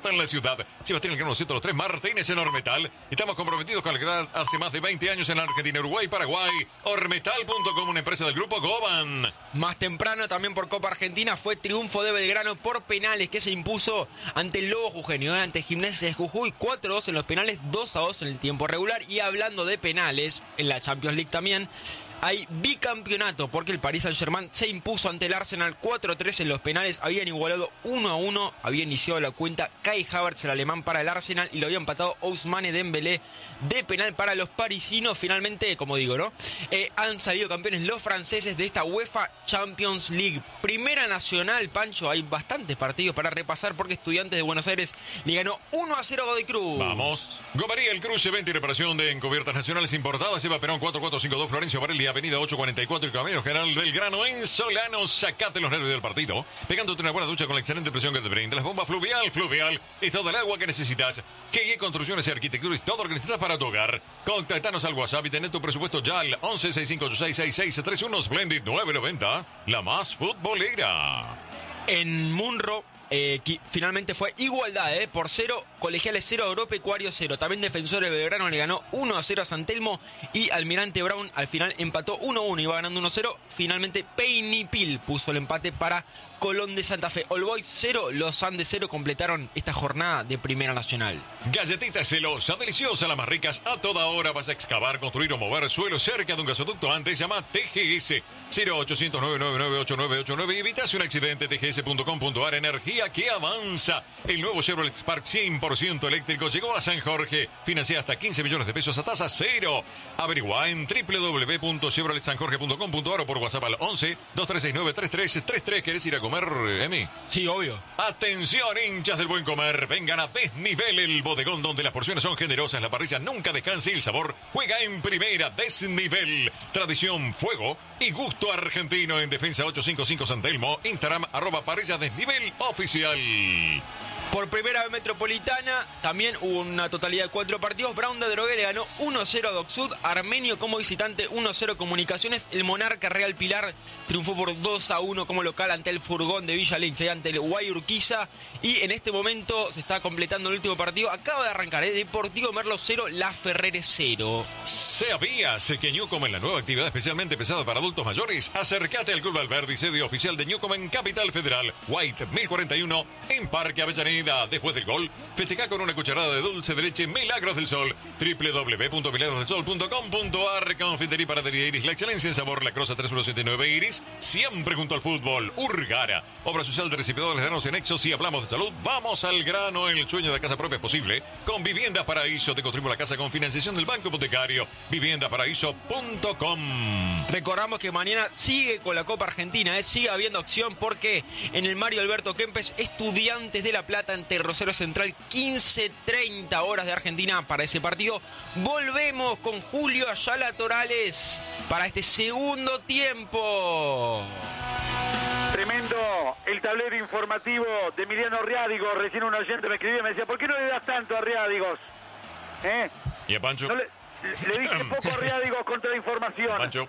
Costa en la ciudad. Sebastián Elcano 103 Martínez en Ormetal. Estamos comprometidos con la calidad hace más de 20 años en Argentina, Uruguay, Paraguay. Ormetal.com, una empresa del grupo Goban. Más temprano, también por Copa Argentina, fue triunfo de Belgrano por penales, que se impuso ante el Lobo Jujeño, ante Gimnasia de Jujuy, 4-2 en los penales, 2-2 en el tiempo regular. Y hablando de penales, en la Champions League también hay bicampeonato, porque el Paris Saint-Germain se impuso ante el Arsenal 4-3 en los penales. Habían igualado 1-1, había iniciado la cuenta Kai Havertz, el alemán, para el Arsenal, y lo había empatado Ousmane Dembélé de penal para los parisinos. Finalmente, como digo, ¿no? Han salido campeones los franceses de esta UEFA Champions League. Primera Nacional, Pancho, hay bastantes partidos para repasar, porque Estudiantes de Buenos Aires le ganó 1-0 a Godoy Cruz. Vamos. Gomería El Cruce, venta y reparación de encubiertas nacionales importadas. Eva Perón 4452, Florencio Varelli, Avenida 844 y Camino General Belgrano en Solano. Sacate los nervios del partido, pegándote una buena ducha con la excelente presión que te brinda. Las bombas Fluvial es todo el agua que necesitas. Que Construcciones y Arquitectura y todo lo que necesitas para tu hogar. Contactanos al WhatsApp y tener tu presupuesto ya al 11 65866631 Splendid 990. La más futbolera. En Munro, finalmente fue igualdad, por 0, Colegiales 0, Agropecuario 0. También Defensores de Belgrano le ganó 1-0 a San Telmo, y Almirante Brown al final empató 1-1, iba ganando 1-0. Finalmente Peñipil puso el empate para Colón de Santa Fe. All Boys 0, Los Andes 0 completaron esta jornada de Primera Nacional. Galletitas Celosa, deliciosa, las más ricas. A toda hora vas a excavar, construir o mover suelo cerca de un gasoducto. Antes llama TGS 0800 999 8989 y evitas un accidente. TGS.com.ar. Energía que avanza. El nuevo Chevrolet Spark 100% eléctrico llegó a San Jorge. Financia hasta 15 millones de pesos a tasa cero. Averigua en www.chevroletsanjorge.com.ar o por WhatsApp al 11 2369 3333. ¿Querés ir a comer, Emi? Sí, obvio. Atención, hinchas del buen comer. Vengan a Desnivel, el bodegón donde las porciones son generosas, la parrilla nunca descansa y el sabor juega en primera. Desnivel. Tradición, fuego y gusto argentino. En Defensa 855 San Telmo. Instagram @parrilla desnivel oficial. Por primera vez Metropolitana también hubo una totalidad de 4 partidos. Brown de Drogué le ganó 1-0 a Doc Sud. Armenio como visitante 1-0 Comunicaciones. El Monarca Real Pilar triunfó por 2-1 como local ante el Furgón de Villa Lynch y ante el Guay Urquiza. Y en este momento se está completando el último partido. Acaba de arrancar, Deportivo Merlo 0, La Ferrere 0. ¿Sabías que Newcom es la nueva actividad especialmente pesada para adultos mayores? Acércate al Club Alberdi, sede oficial de Newcom en Capital Federal. White 1041 en Parque Avellaneda. Después del gol, festeja con una cucharada de dulce de leche Milagros del Sol. www.milagrosdelsol.com.ar. Confitería Panadería Iris, la excelencia en sabor. La Crosa 3179 Iris, siempre junto al fútbol. Urgara, obra social de recipientes de granos en Nexo. Si hablamos de salud, vamos al grano. El sueño de casa propia es posible con Vivienda Paraíso. Te construimos la casa con financiación del Banco Hipotecario. Viviendaparaíso.com. Recordamos que mañana sigue con la Copa Argentina, sigue habiendo acción, porque en el Mario Alberto Kempes, Estudiantes de La Plata ante Rosario Central, 15:30 horas de Argentina para ese partido. Volvemos con Julio Ayala Torales para este segundo tiempo. Tremendo el tablero informativo de Emiliano Riádigos. Recién un oyente me escribía y me decía, ¿por qué no le das tanto a Riádigos? ¿Y a Pancho? No le dije poco a Riádigos contra la información. Pancho.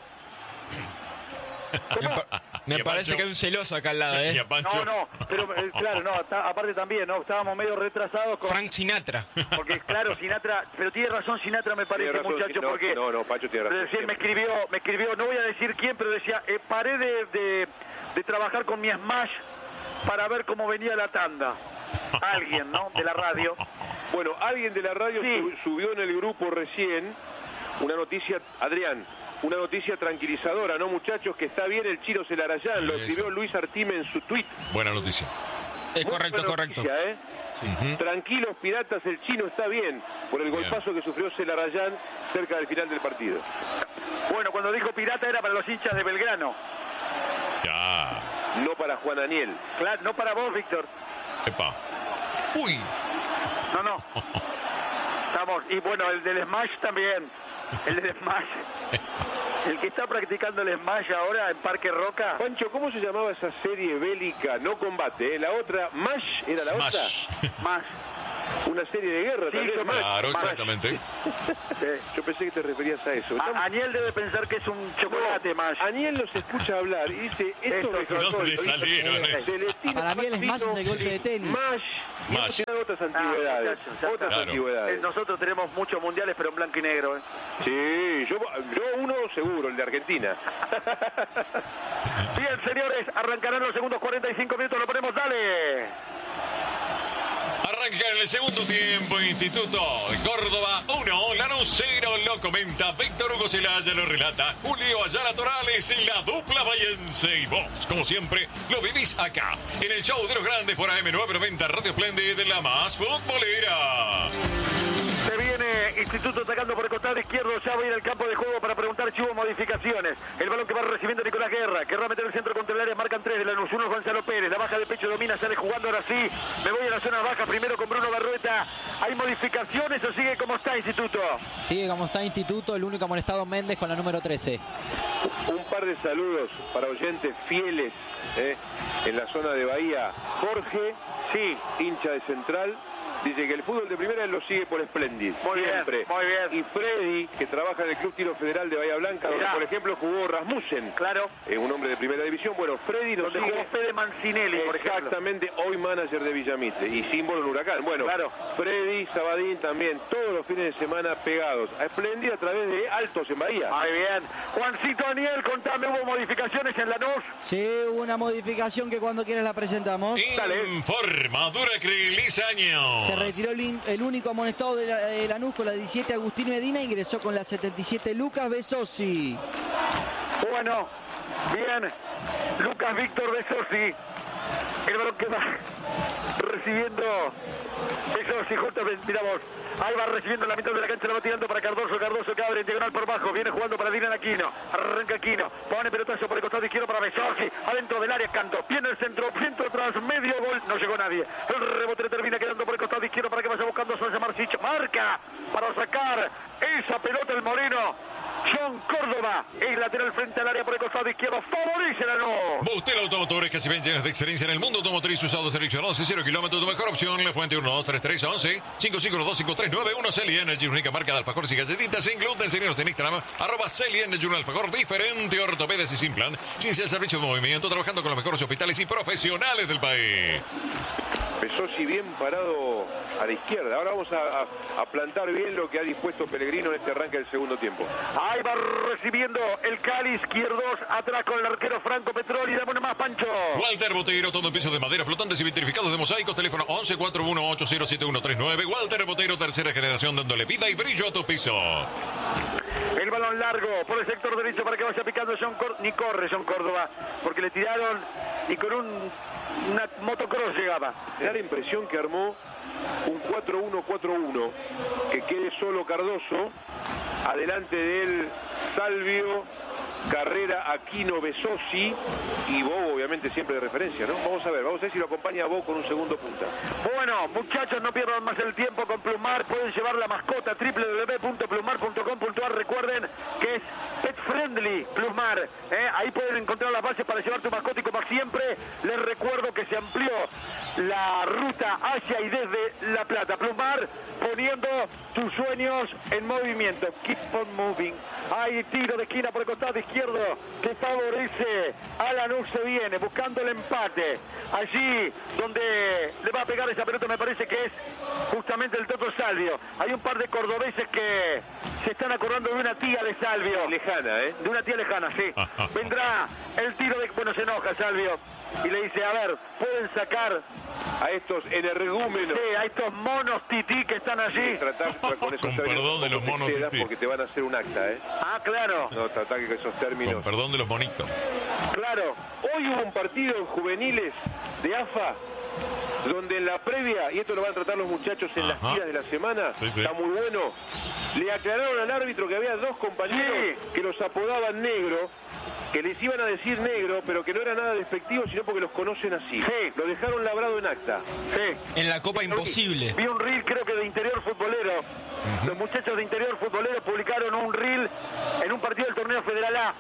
Me parece que hay un celoso acá al lado, ¿Y a Pancho? No, pero claro, no, aparte también, ¿no? Estábamos medio retrasados con... Frank Sinatra. Porque claro, Sinatra, pero tiene razón Sinatra, me parece, razón, muchacho, no, porque... No, Pancho tiene razón. Recién me escribió, no voy a decir quién, pero decía, paré de trabajar con mi Smash para ver cómo venía la tanda. Alguien, ¿no? De la radio. Bueno, alguien de la radio Sí. subió en el grupo recién una noticia, Adrián, una noticia tranquilizadora, ¿no, muchachos? Que está bien el Chino Celarayán, lo escribió Luis Artime en su tuit. Buena noticia. Es correcto, Buena correcto. noticia, Uh-huh. Tranquilos, piratas, el Chino está bien por el golpazo que sufrió Celarayán cerca del final del partido. Bueno, cuando dijo pirata era para los hinchas de Belgrano. Ya. No para Juan Daniel. Claro, no para vos, Víctor. Epa. Uy. No. Estamos, y bueno, el del Smash también. El del Smash. El que está practicando el Smash ahora en Parque Roca. Pancho, ¿cómo se llamaba esa serie bélica? No combate, La otra, MASH, ¿era la Smash. otra? Más. una serie de guerra. Sí, también. Claro, exactamente. Yo pensé que te referías a eso. Aniel debe pensar que es un chocolate más. Aniel nos escucha hablar y dice, esto me contó, ¿Dónde salieron? Para mí el Smash es el golpe de tenis. Mash. Tiene otras antigüedades. Muchachos, Claro. Antigüedades. Nosotros tenemos muchos mundiales, pero en blanco y negro. Sí, yo uno seguro, el de Argentina. Bien, señores, arrancarán los segundos 45 minutos, lo ponemos, dale. Arranca en el segundo tiempo, Instituto Córdoba 1, Lanús 0, lo comenta Víctor Hugo Celaya, lo relata Julio Ayala Torales en la dupla bahiense. Y vos, como siempre, lo vivís acá, en el show de los grandes por AM990 Radio Splendid, la más futbolera. Se viene Instituto atacando por el costado izquierdo, ya va a ir al campo de juego para preguntar si hubo modificaciones. El balón que va recibiendo Nicolás Guerra, querrá meter el centro contra el área, marcan 3 de Lanús, 1 Gonzalo Pérez, la baja de pecho domina, sale jugando ahora sí. Me voy a la zona baja, primero con Bruno Barrueta. ¿Hay modificaciones o sigue como está Instituto? Sigue como está Instituto, el único amonestado Méndez con la número 13. Un par de saludos para oyentes fieles en la zona de Bahía. Jorge, sí, hincha de Central, dice que el fútbol de primera él lo sigue por Splendid. Muy siempre. bien, muy bien. Y Freddy, que trabaja en el Club Tiro Federal de Bahía Blanca, donde Mirá. por ejemplo jugó Rasmussen. Claro. Un hombre de primera división. Bueno, Freddy nos Donde sigue. jugó Fede Mancinelli, por ejemplo. Exactamente, hoy manager de Villamitre y símbolo en Huracán. Bueno, Claro. Freddy, Sabadín también, todos los fines de semana pegados a Splendid a través de Altos en Bahía. Muy bien. Juancito Aniel, contame, ¿hubo modificaciones en Lanús? Sí, hubo una modificación que cuando quieras la presentamos. Informa Duracril Lizaño. Se retiró el único amonestado de Lanús con la 17 Agustín Medina, ingresó con la 77 Lucas Besosi. Bueno, bien. Lucas Víctor Besosi. El balón que va recibiendo Besosi, justamente, mira vos. Ahí va recibiendo la mitad de la cancha, la va tirando para Cardoso. Cardoso que abre en diagonal por bajo. Viene jugando para Dylan Aquino. Arranca Aquino. Pone pelotazo por el costado izquierdo para Besosi. Adentro del área, Canto. Viene el centro tras medio gol. No llegó nadie. El rebote termina quedando por el costado izquierdo para que vaya buscando a Sánchez Marcicho. Marca para sacar esa pelota el Moreno. John Córdoba, el lateral frente al área por el costado izquierdo. Favorece la no. Bustel Automotores, casi 20 años de excelencia en el mundo automotriz, usado seleccionados y 0 kilómetros. Tu mejor opción, La Fuente 123311 55125391. Celi Energy, única marca de alfajores y galletitas sin gluten. Seguidos en Instagram, @Celi Energy, un alfajor diferente, ortopedas y sin plan. Sin el servicio de movimiento, trabajando con los mejores hospitales y profesionales del país. Besosi bien parado a la izquierda. Ahora vamos a plantar bien lo que ha dispuesto Pellegrino en este arranque del segundo tiempo. Ahí va recibiendo el Cali izquierdos, atrás con el arquero Franco Petroli. Dame una más, Pancho. Walter Botero, todo en pisos de madera, flotantes y vitrificados de mosaicos. Teléfono 1141807139. Walter Botero, tercera generación, dándole vida y brillo a tu piso. El balón largo por el sector derecho para que vaya picando ni corre John Córdoba, porque le tiraron y con una motocross llegaba. Me da la impresión que armó un 4-1-4-1, que quede solo Cardoso, adelante de él Salvio, Carrera, Aquino, Besosi y Bo, obviamente siempre de referencia, ¿no? Vamos a ver si lo acompaña a Bo con un segundo punta. Bueno, muchachos, no pierdan más el tiempo con Plumar. Pueden llevar la mascota www.plumar.com.ar. Recuerden que es pet friendly Plumar. Ahí pueden encontrar las bases para llevar tu mascota y como siempre les recuerdo que se amplió la ruta hacia y desde La Plata. Plumar poniendo tus sueños en movimiento. Keep on moving. Hay tiro de esquina por el costado izquierdo que favorece a Lanús. Se viene buscando el empate. Allí donde le va a pegar esa pelota me parece que es justamente el Toto Salvio. Hay un par de cordobeses que se están acordando de una tía de Salvio. Lejana, ¿eh? De una tía lejana, sí. Vendrá el tiro de... Bueno, se enoja Salvio y le dice, a ver, pueden sacar a estos energúmenos. Sí, a estos monos tití que están allí. Tratar con esos Con perdón de los monos tití. Porque te van a hacer un acta, ¿eh? Ah, claro. No, tratar que esos términos. Con perdón de los monitos. Claro. Hoy hubo un partido en juveniles de AFA donde en la previa, y esto lo van a tratar los muchachos en las tiras de la semana, está muy bueno, le aclararon al árbitro que había dos compañeros que los apodaban negro, que les iban a decir negro, pero que no era nada despectivo, sino porque los conocen así. Sí. Lo dejaron labrado en acta. Sí. En la Copa Imposible. Vi un reel, creo que de Interior Futbolero. Los muchachos de Interior Futbolero publicaron un reel en un partido del torneo Federal A.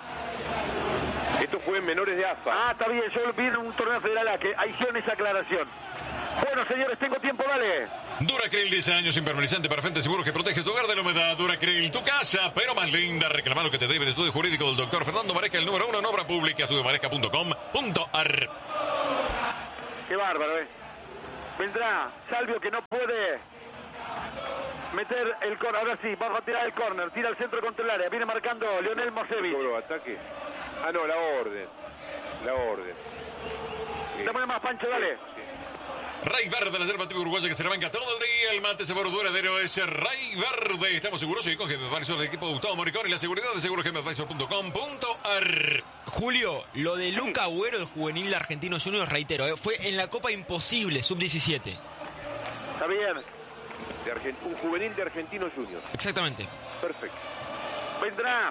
Esto fue en menores de AFA. Ah, está bien, yo vi en un torneo Federal A que hicieron esa aclaración. Bueno, señores, tengo tiempo, dale. Duracril, 10 años impermeabilizante para frente seguro que protege tu hogar de la humedad. Duracril, tu casa, pero más linda. Reclama lo que te debe el estudio jurídico del doctor Fernando Maresca, el número 1 en obra pública, estudiomaresca.com.ar. Qué bárbaro, Vendrá Salvio, que no puede meter el córner. Ahora sí, va a tirar el córner. Tira al centro contra el área. Viene marcando Lionel Mosevic. Ataque. Ah, no, la orden. La orden. Dame más, Pancho, dale. Ray Verde, la yerba antigua uruguaya que se rebanca todo el día. El mate sabor duradero es Ray Verde. Estamos seguros y con Game Advisor del equipo de Gustavo Moricón y la seguridad de segurogameadvisor.com.ar. Julio, lo de Luca Agüero, el juvenil de Argentinos Juniors, reitero, fue en la Copa Imposible, sub-17. Está bien. Un juvenil de Argentinos Juniors. Exactamente. Perfecto. Vendrá.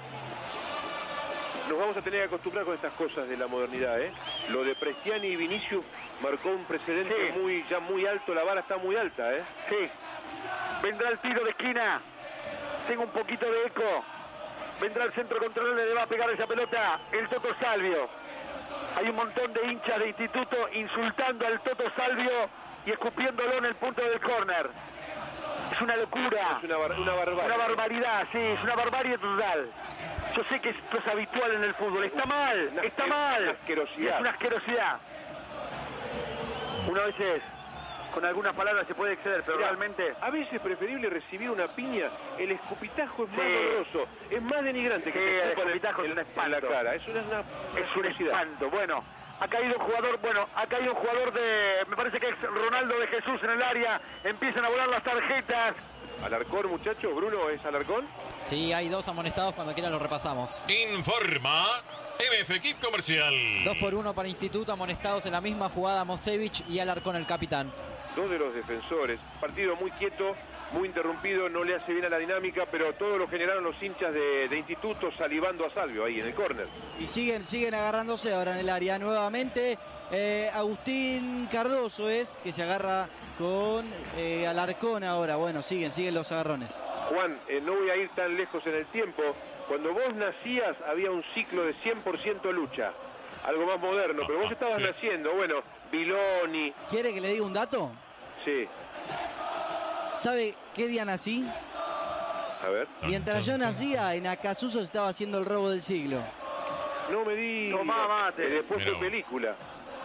Nos vamos a tener que acostumbrar con estas cosas de la modernidad, Lo de Prestiani y Vinicius marcó un precedente ya muy alto, la vara está muy alta, Sí. Vendrá el tiro de esquina. Tengo un poquito de eco. Vendrá el centro control, le va a pegar esa pelota el Toto Salvio. Hay un montón de hinchas de Instituto insultando al Toto Salvio y escupiéndolo en el punto del córner. Es una locura. Es una barbaridad. Una barbaridad, sí, es una barbarie total. Yo sé que esto es habitual en el fútbol. Está mal, está mal. Una asquerosidad. Es una asquerosidad. Una vez con algunas palabras se puede exceder, pero realmente... A veces es preferible recibir una piña. El escupitajo es más doloroso, es más denigrante que te escupan el escupitajo en la cara. Es un espanto. Bueno, ha caído un jugador de... Me parece que es Ronaldo de Jesús en el área. Empiezan a volar las tarjetas. Alarcón, muchachos. Bruno, ¿es Alarcón? Sí, hay 2 amonestados, cuando quiera lo repasamos. Informa MF Equip Comercial. 2-1 para Instituto, amonestados en la misma jugada Mosevic y Alarcón, el capitán. 2 de los defensores. Partido muy quieto, muy interrumpido, no le hace bien a la dinámica, pero todo lo generaron los hinchas de Instituto salivando a Salvio ahí en el córner. Y siguen agarrándose ahora en el área nuevamente. Agustín Cardoso que se agarra con Alarcón ahora. Bueno, siguen los agarrones. Juan, no voy a ir tan lejos en el tiempo. Cuando vos nacías había un ciclo de 100% lucha. Algo más moderno, pero vos estabas naciendo. Bueno, Biloni. ¿Quiere que le diga un dato? Sí. ¿Sabe qué día nací? A ver. Mientras yo nacía, en Acasuso se estaba haciendo el robo del siglo. No me digas. Tomá mate. Después fue película.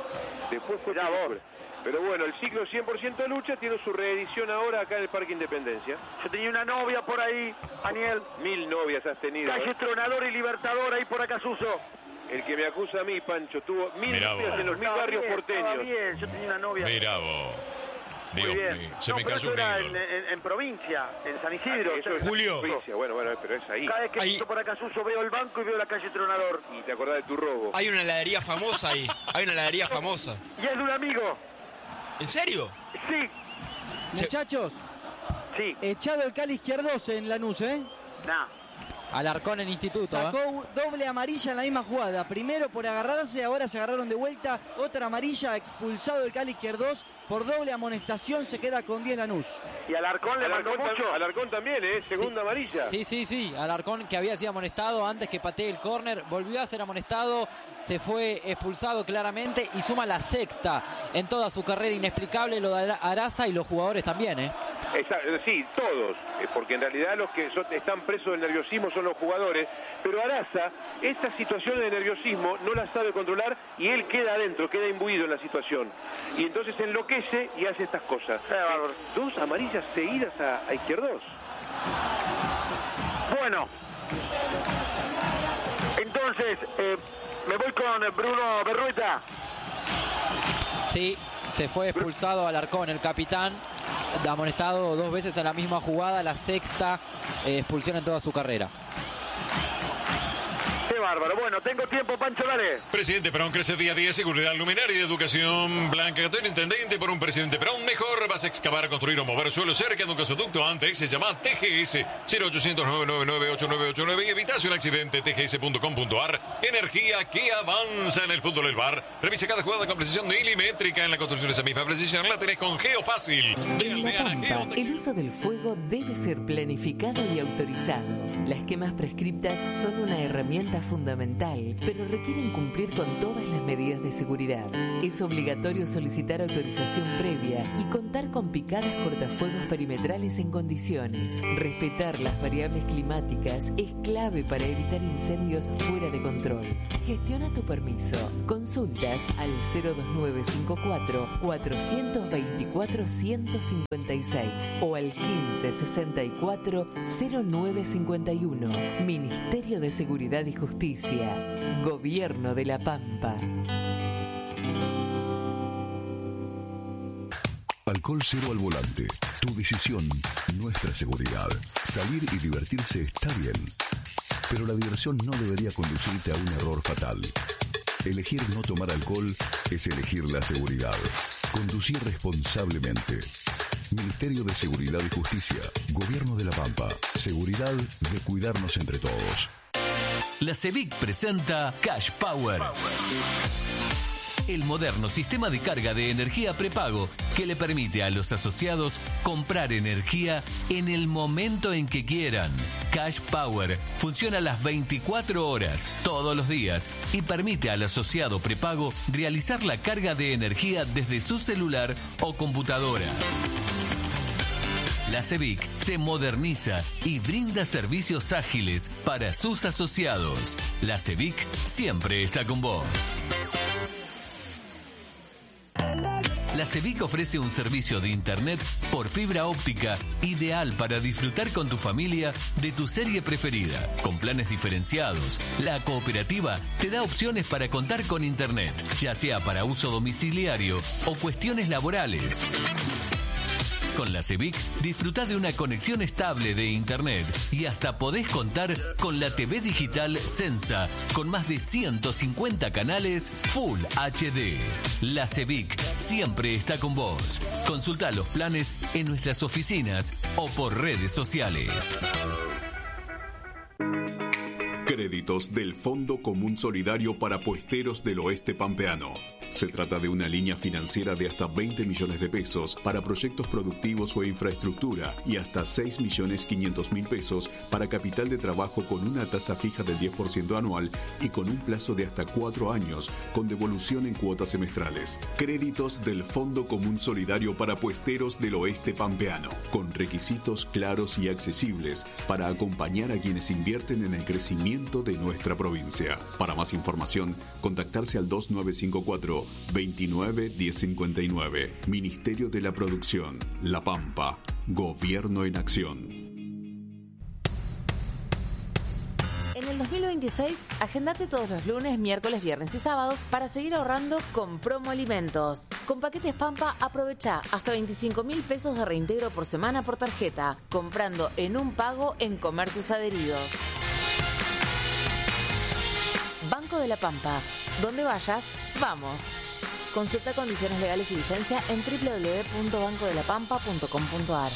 Pero bueno, el ciclo 100% de lucha tiene su reedición ahora acá en el Parque Independencia. Yo tenía una novia por ahí, Daniel. 1000 novias has tenido. Calle Tronador y Libertador ahí por Acasuso. El que me acusa a mí, Pancho, tuvo 1000 novias en los 1000 barrios porteños. Estaba bien, yo tenía una novia. Mirá vos. Dios mío, se me cayó un ídolo. En provincia, en San Isidro. Julio. Bueno, pero es ahí. Cada vez que paso por Acasuso veo el banco y veo la calle Tronador. Y te acordás de tu robo. Hay una heladería famosa ahí. Hay una heladería famosa. Y es de un amigo. ¿En serio? Sí. Muchachos. Sí. Echado el Cali Izquierdos en Lanús, Nah. Alarcón en Instituto. Sacó doble amarilla en la misma jugada. Primero por agarrarse, ahora se agarraron de vuelta. Otra amarilla, expulsado el Cali Izquierdos. Por doble amonestación se queda con 10 Lanús. Y Alarcón le mandó mucho. Alarcón también, segunda amarilla. Sí. Alarcón, que había sido amonestado antes que patee el córner, volvió a ser amonestado, se fue expulsado claramente y suma la sexta en toda su carrera. Inexplicable lo de Araza y los jugadores también, Sí, todos, porque en realidad los que están presos del nerviosismo son los jugadores, pero Araza, estas situaciones de nerviosismo no las sabe controlar y él queda adentro, queda imbuido en la situación. Y entonces enloquece y hace estas cosas. 2 amarillas seguidas a Izquierdos. Bueno, entonces me voy con Bruno Berrueta. Sí, se fue expulsado Alarcón, el capitán, amonestado 2 veces en la misma jugada, la sexta expulsión en toda su carrera. Qué bárbaro. Bueno, tengo tiempo, Pancho, dale. Presidente Perón crece día a día, seguridad luminaria y educación. Blanca Catón, intendente por un presidente Perón mejor. Vas a excavar, construir o mover suelo cerca de un gasoducto antes. Se llama TGS 0800-999-8989 y evitas un accidente. TGS.com.ar. Energía que avanza en el fútbol del bar. Revisa cada jugada con precisión milimétrica. En la construcción de esa misma precisión la tenés con Geofácil. En La Pampa, el uso del fuego debe ser planificado y autorizado. Las quemas prescriptas son una herramienta fundamental, pero requieren cumplir con todas las medidas de seguridad. Es obligatorio solicitar autorización previa y contar con picadas cortafuegos perimetrales en condiciones. Respetar las variables climáticas es clave para evitar incendios fuera de control. Gestiona tu permiso. Consultas al 02954 424 156 o al 1564 0951. Ministerio de Seguridad y Justicia. Gobierno de La Pampa. Alcohol cero al volante. Tu decisión, nuestra seguridad. Salir y divertirse está bien, pero la diversión no debería conducirte a un error fatal. Elegir no tomar alcohol es elegir la seguridad. Conducir responsablemente. Ministerio de Seguridad y Justicia. Gobierno de La Pampa. Seguridad de cuidarnos entre todos. La CEVIC presenta Cash Power. El moderno sistema de carga de energía prepago que le permite a los asociados comprar energía en el momento en que quieran. Cash Power funciona las 24 horas, todos los días, y permite al asociado prepago realizar la carga de energía desde su celular o computadora. La CEVIC se moderniza y brinda servicios ágiles para sus asociados. La CEVIC siempre está con vos. La CEVIC ofrece un servicio de internet por fibra óptica ideal para disfrutar con tu familia de tu serie preferida. Con planes diferenciados, la cooperativa te da opciones para contar con internet, ya sea para uso domiciliario o cuestiones laborales. Con la CEVIC disfrutá de una conexión estable de internet y hasta podés contar con la TV digital Sensa con más de 150 canales Full HD. La CEVIC siempre está con vos. Consultá los planes en nuestras oficinas o por redes sociales. Créditos del Fondo Común Solidario para Puesteros del Oeste Pampeano. Se trata de una línea financiera de hasta 20 millones de pesos para proyectos productivos o infraestructura y hasta 6.500.000 pesos para capital de trabajo con una tasa fija del 10% anual y con un plazo de hasta 4 años con devolución en cuotas semestrales. Créditos del Fondo Común Solidario para Puesteros del Oeste Pampeano, con requisitos claros y accesibles para acompañar a quienes invierten en el crecimiento de nuestra provincia. Para más información, contactarse al 2954 29 1059. Ministerio de la Producción, La Pampa. Gobierno en acción. En el 2026, agendate todos los lunes, miércoles, viernes y sábados para seguir ahorrando con Promo Alimentos. Con paquetes Pampa, aprovecha hasta 25.000 pesos de reintegro por semana por tarjeta, comprando en un pago en comercios adheridos. Banco de la Pampa. Donde vayas, vamos. Consulta condiciones legales y vigencia en www.bancodelapampa.com.ar.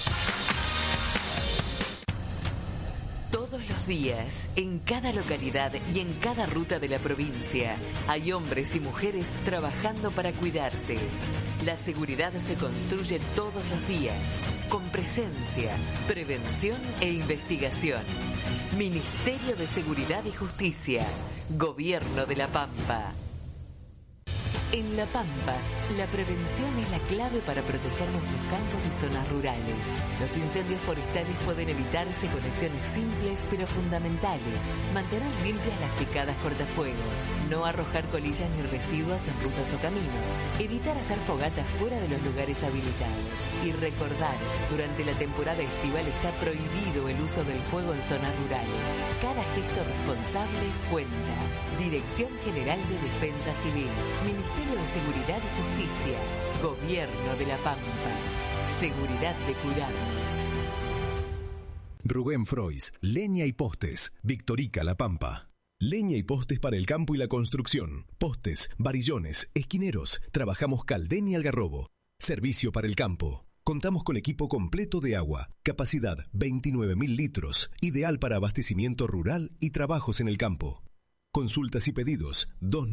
Todos los días, en cada localidad y en cada ruta de la provincia, hay hombres y mujeres trabajando para cuidarte. La seguridad se construye todos los días, con presencia, prevención e investigación. Ministerio de Seguridad y Justicia. Gobierno de La Pampa. En La Pampa, la prevención es la clave para proteger nuestros campos y zonas rurales. Los incendios forestales pueden evitarse con acciones simples pero fundamentales. Mantener limpias las picadas cortafuegos, no arrojar colillas ni residuos en rutas o caminos, evitar hacer fogatas fuera de los lugares habilitados y recordar, durante la temporada estival está prohibido el uso del fuego en zonas rurales. Cada gesto responsable cuenta. Dirección General de Defensa Civil, Ministerio de Seguridad y Justicia, Gobierno de La Pampa. Seguridad de cuidarnos. Rubén Frois, Leña y Postes, Victorica, La Pampa. Leña y postes para el campo y la construcción. Postes, varillones, esquineros. Trabajamos Caldén y Algarrobo. Servicio para el campo. Contamos con equipo completo de agua. Capacidad 29.000 litros. Ideal para abastecimiento rural y trabajos en el campo. Consultas y pedidos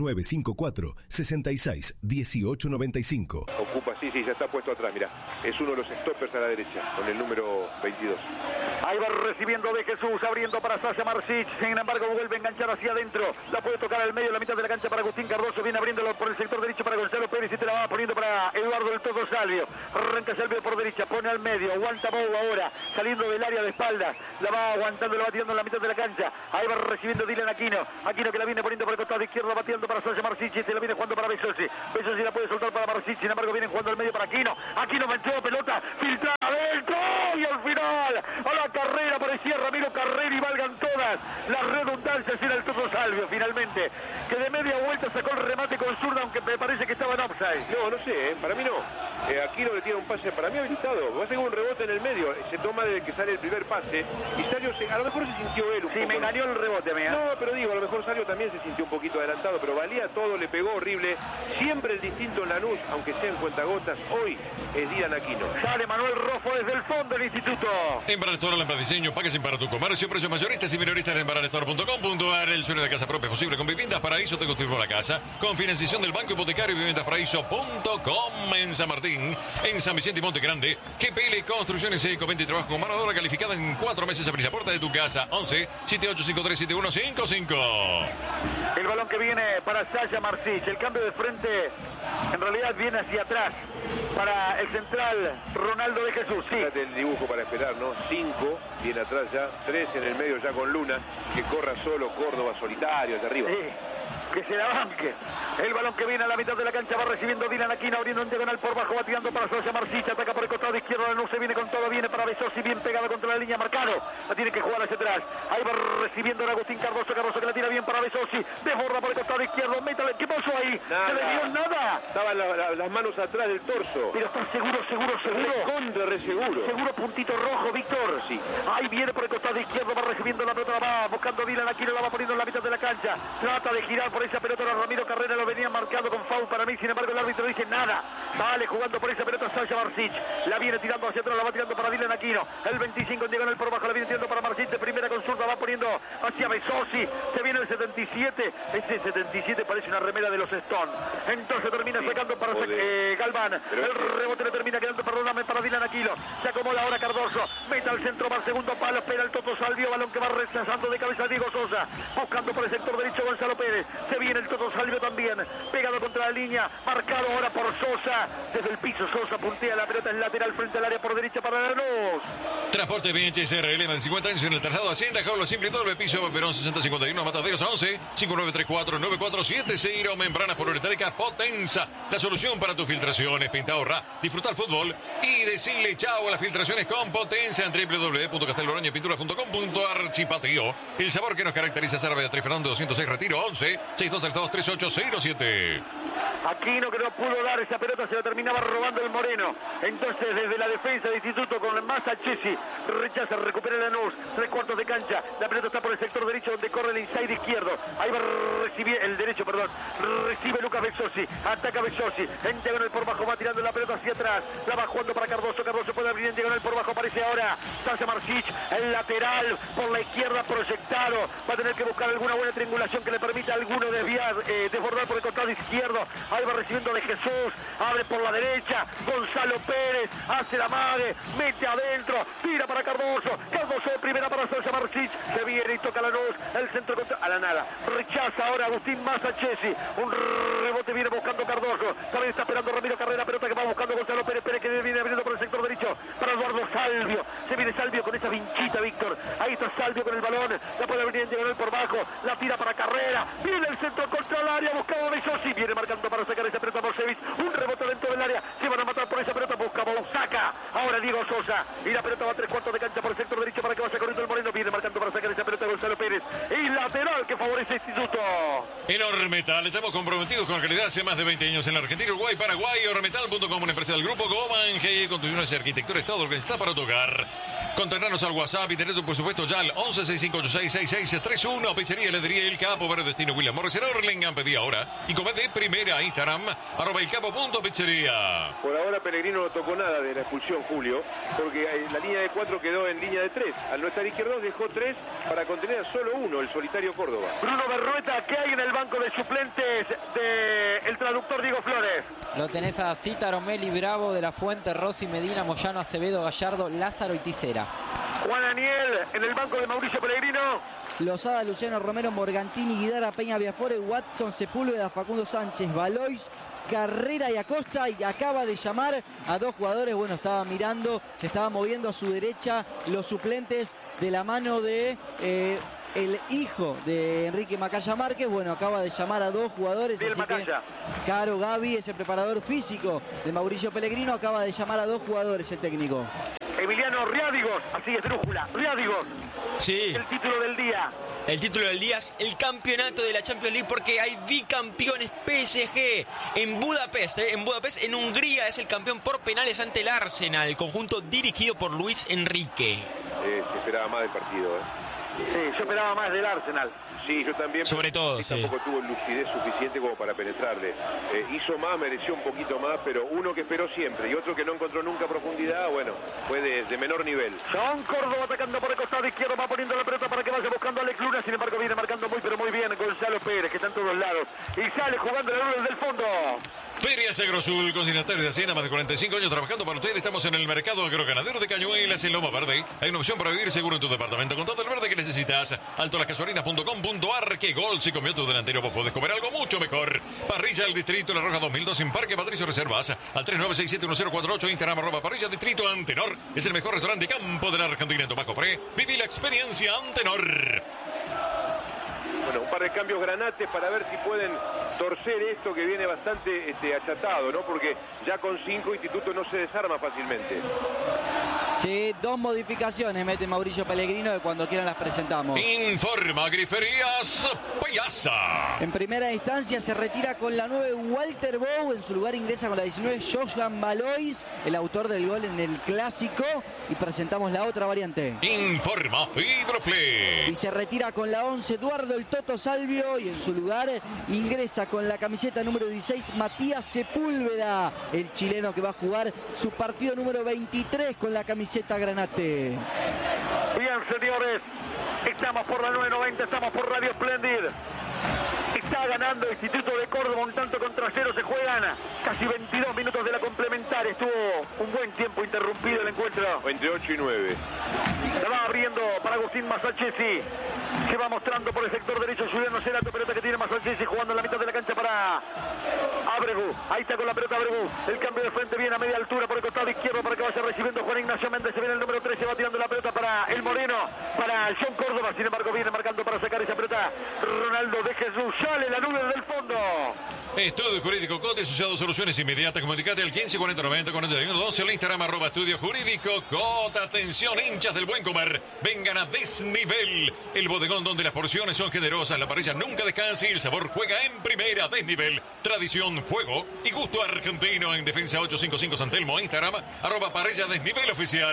2954-66-1895. Ocupa, sí, ya está puesto atrás, mira. Es uno de los stoppers a la derecha, con el número 22. Ahí va recibiendo de Jesús, abriendo para Sasha Marsic. Sin embargo, vuelve a enganchar hacia adentro. La puede tocar al medio, la mitad de la cancha para Agustín Cardoso. Viene abriéndolo por el sector derecho para Gonzalo Pérez y te la va poniendo para Eduardo del Toto Salvio. Arranca Salvio por derecha, pone al medio. Aguanta Bou ahora, saliendo del área de espaldas. La va aguantando, la va tirando en la mitad de la cancha. Ahí va recibiendo Dylan Aquino. Aquino que la viene poniendo por el costado izquierdo, bateando para Sasha Marsic. Se la viene jugando para Besosi. Besosi la puede soltar para Marsic. Sin embargo, viene jugando al medio para Aquino. Aquino metió pelota, filtrada adentro. Y al final, a la carrera parecía Ramiro Carrera y valgan todas las redundancias. Era el Toto Salvio finalmente, que de media vuelta sacó el remate con zurda, aunque me parece que estaba en offside. No sé, para mí no. Aquino le tira un pase para mí habilitado. Va a ser un rebote en el medio. Se toma desde que sale el primer pase. Y Salvio, a lo mejor se sintió él un poco. Sí, me engañó el rebote, amiga. No, pero digo, a lo mejor Salvio también se sintió un poquito adelantado, pero valía todo, le pegó horrible. Siempre el distinto en Lanús, aunque sea en cuentagotas, hoy es Dylan Aquino. Sale Manuel Rofo desde el fondo del instituto. Embarán Store, Lámpara Diseño, packaging para tu comercio, precios mayoristas y minoristas en embaranstore.com.ar. El sueño de casa propia es posible con Viviendas Paraíso. Te construimos la casa con financiación del Banco Hipotecario y viviendasparaíso.com en San Martín, en San Vicente y Monte Grande. GPL Construcciones Eco, 20 y trabajo con mano de obra calificada en 4 meses. Abrir la puerta de tu casa. 11 7853 7155. El balón que viene para Sasha Marsic. El cambio de frente en realidad viene hacia atrás para el central Ronaldo de Jesús. Sí. Fíjate el dibujo para esperar, ¿no? 5, viene atrás ya, 3 en el medio ya con Luna, que corra solo Córdoba solitario hacia arriba. Sí. Que se la banque. El balón que viene a la mitad de la cancha va recibiendo Dylan Aquino, abriendo un diagonal por bajo, bateando para Sasha Marsic, ataca por el costado izquierdo, no se viene con todo, viene para Besosi, bien pegado contra la línea, marcado, la tiene que jugar hacia atrás. Ahí va recibiendo a Agustín Cardoso, Cardoso que la tira bien para Besosi, desborda por el costado izquierdo, métale, ¿qué pasó ahí? Nada. ¿Se le dio nada? Estaban las manos atrás del torso. Pero está seguro. Re seguro. Seguro puntito rojo, Víctor. Sí. Ahí viene por el costado izquierdo, va recibiendo la pelota, va buscando Dylan Aquino, la va poniendo en la mitad de la cancha, trata de girar por esa pelota, Ramiro Carrera lo venía marcando con foul para mí, sin embargo el árbitro dice nada. Sale jugando por esa pelota Sasha Marsic, la viene tirando hacia atrás, la va tirando para Dylan Aquino, el 25 en diagonal por bajo, la viene tirando para Marsic, de primera con zurda, va poniendo hacia Besosi, se viene el 77, ese 77 parece una remera de los Stone, entonces termina sacando para Galván, el rebote le termina quedando para Dylan Aquino, se acomoda ahora Cardoso, mete al centro, va al segundo palo, espera el Toto Salvio, balón que va rechazando de cabeza Diego Sosa, buscando por el sector derecho Gonzalo Pérez, se viene el Toto Salvio también, pegado contra la línea, marcado ahora por Sosa, desde el piso Sosa puntea la pelota en lateral frente al área por derecha para Lanús. Transporte BHS Relevan 50 años en el trazado Hacienda, Jaulo Simple, todo el piso, Perón 6051, Mataderos 11, 5934-9470, membranas poliuretáricas Potenza, la solución para tus filtraciones, pinta, ahorra, disfrutar fútbol y decirle chao a las filtraciones con Potenza en www.castelorañopinturas.com.ar. Chipatio, el sabor que nos caracteriza. Cerveza Beatriz Fernando 206 Retiro 11 6232 3807. Aquino que no pudo dar esa pelota, se la terminaba robando el Moreno. Entonces desde la defensa de Instituto con Massa Chesi rechaza, recupera Lanús, 3/4 de cancha, la pelota está por el sector derecho donde corre el inside izquierdo, ahí va a recibir el derecho, recibe Lucas Besosi, ataca Besosi, en diagonal por bajo, va tirando la pelota hacia atrás, la va jugando para Cardoso, Cardoso puede abrir en diagonal por bajo, aparece ahora Sasha Marsic, el lateral por la izquierda proyectado, va a tener que buscar alguna buena triangulación que le permita a alguno desviar, desbordar por el costado izquierdo, ahí va recibiendo de Jesús, abre por la derecha, Gonzalo Pérez, hace la madre, mete adentro, tira para Cardoso, Cardoso de primera para Sasha Marsic, se viene y toca Lanús, el centro contra, a la nada, rechaza ahora Agustín Massa Chesi, un rebote viene buscando Cardoso, también está esperando Ramiro Carrera, pelota que va buscando Gonzalo Pérez, Pérez que viene abriendo por el sector derecho, para Eduardo Salvio, se viene Salvio con esa vinchita, Víctor, ahí está Salvio con el balón, la puede abrir en diagonal por bajo, la tira para Carrera, viene el centro contra el área, buscaba Besosi, viene marcando para sacar esa pelota Mosevic, un rebote dentro del área, se van a matar por esa pelota, busca Bouzaca, ahora Diego Sosa, y la pelota va a 3/4 de cancha por el sector derecho para que vaya corriendo el Moreno, viene marcando para sacar esa pelota Gonzalo Pérez, y lateral que favorece Instituto. Enorme Metal, estamos comprometidos con la calidad hace más de 20 años en la Argentina, Uruguay, Paraguay. Ormetal.com, una empresa del grupo Goban, GE, Construcciones y Arquitectura, todo lo que está para tocar. Contactarnos al WhatsApp y tener tu presupuesto ya al 1165866631. Pizzería, heladería El Capo, Verde Destino William Morris en Orlengan. Pedí ahora y comete primera Instagram @elcapo.pizzería. Por ahora Pellegrino no tocó nada de la expulsión, Julio, porque la línea de 4 quedó en línea de 3. Al no estar Izquierdos dejó 3 para contener a solo uno, el solitario Córdoba. Bruno Berrueta, ¿qué hay en el banco de suplentes del traductor Diego Flores? Lo tenés a Cítaro, Meli, Bravo, De la Fuente, Rossi, Medina, Moyano, Acevedo, Gallardo, Lázaro y Tisera. Juan Aniel, en el banco de Mauricio Pellegrino. Lozada, Luciano Romero, Morgantini, Guidara, Peña, Biafore, Watson, Sepúlveda, Facundo Sánchez, Valois, Carrera y Acosta, y acaba de llamar a dos jugadores. Bueno, estaba mirando, se estaba moviendo a su derecha los suplentes de la mano de el hijo de Enrique Macaya Márquez. Bueno, acaba de llamar a dos jugadores, así que Caro Gavi, ese preparador físico de Mauricio Pellegrino, acaba de llamar a dos jugadores el técnico. Emiliano Riádigos, así es, Trújula, Riádigos. Sí. El título del día. El título del día es el campeonato de la Champions League, porque hay bicampeones. PSG en Budapest, en Hungría, es el campeón por penales ante el Arsenal, conjunto dirigido por Luis Enrique. Se esperaba más del partido, Sí, yo esperaba más del Arsenal. Sí, yo también. Sobre todo, tampoco tuvo lucidez suficiente como para penetrarle. Hizo más, mereció un poquito más, pero uno que esperó siempre y otro que no encontró nunca profundidad, bueno, fue de menor nivel. John Córdoba atacando por el costado izquierdo, va poniendo la pelota para que vaya buscando a Alex Luna. Sin embargo, viene marcando muy, pero muy bien Gonzalo Pérez, que está en todos lados. Y sale jugando la luz desde el fondo. Ferias Agrosul, consignatarios de Hacienda, más de 45 años trabajando para ustedes. Estamos en el mercado agroganadero de Cañuelas, en Loma Verde. Hay una opción para vivir seguro en tu departamento con todo el verde que necesitas. Altolascasuarinas.com.ar. ¿Qué gol si comió tu delantero? Vos podés comer algo mucho mejor. Parrilla del Distrito, La Roja 2002 en Parque Patricio Reservas. Al 39671048, Instagram @ Parrilla Distrito. Antenor es el mejor restaurante de campo de la Argentina. En Tomaco Fré, viví la experiencia Antenor. Bueno, un par de cambios granates para ver si pueden torcer esto que viene bastante achatado, ¿no? Porque ya con 5 Instituto no se desarma fácilmente. Sí, dos modificaciones mete Mauricio Pellegrino, que cuando quieran las presentamos. Informa Griferías Payasa. En primera instancia se retira con la 9 Walter Bow. En su lugar ingresa con la 19 Johan Valois, el autor del gol en el Clásico. Y presentamos la otra variante. Informa Fibroflex. Y se retira con la 11 Eduardo el Toto Salvio. Y en su lugar ingresa con la camiseta número 16 Matías Sepúlveda, el chileno que va a jugar su partido número 23 con la camiseta granate. Bien, señores, estamos por la 990, estamos por Radio Splendid. Está ganando Instituto de Córdoba un tanto contra cero. Se juegan casi 22 minutos de la complementaria. Estuvo un buen tiempo interrumpido el encuentro. Entre 8 y 9. La va abriendo para Agustín Masachesi. Se va mostrando por el sector derecho Juliano Cerato. Pelota que tiene Masachesi jugando en la mitad de la cancha para Abregu. Ahí está con la pelota Abregu. El cambio de frente viene a media altura por el costado izquierdo para que vaya recibiendo Juan Ignacio Méndez. Se viene el número 13. Va tirando la pelota para el Moreno. Para John Córdoba. Sin embargo, viene marcando para sacar esa pelota Ronaldo de Jesús. Sale la nube del fondo. Estudio Jurídico COT, asociado Soluciones Inmediatas. Comunicate al 15 40 90 41 12. Al Instagram @ Estudio Jurídico COT. Atención, hinchas del buen comer. Vengan a Desnivel, el bodegón donde las porciones son generosas, la parrilla nunca descansa y el sabor juega en primera. Desnivel, tradición, fuego y gusto argentino. En Defensa 855 San Telmo. Instagram @ Parrilla Desnivel Oficial.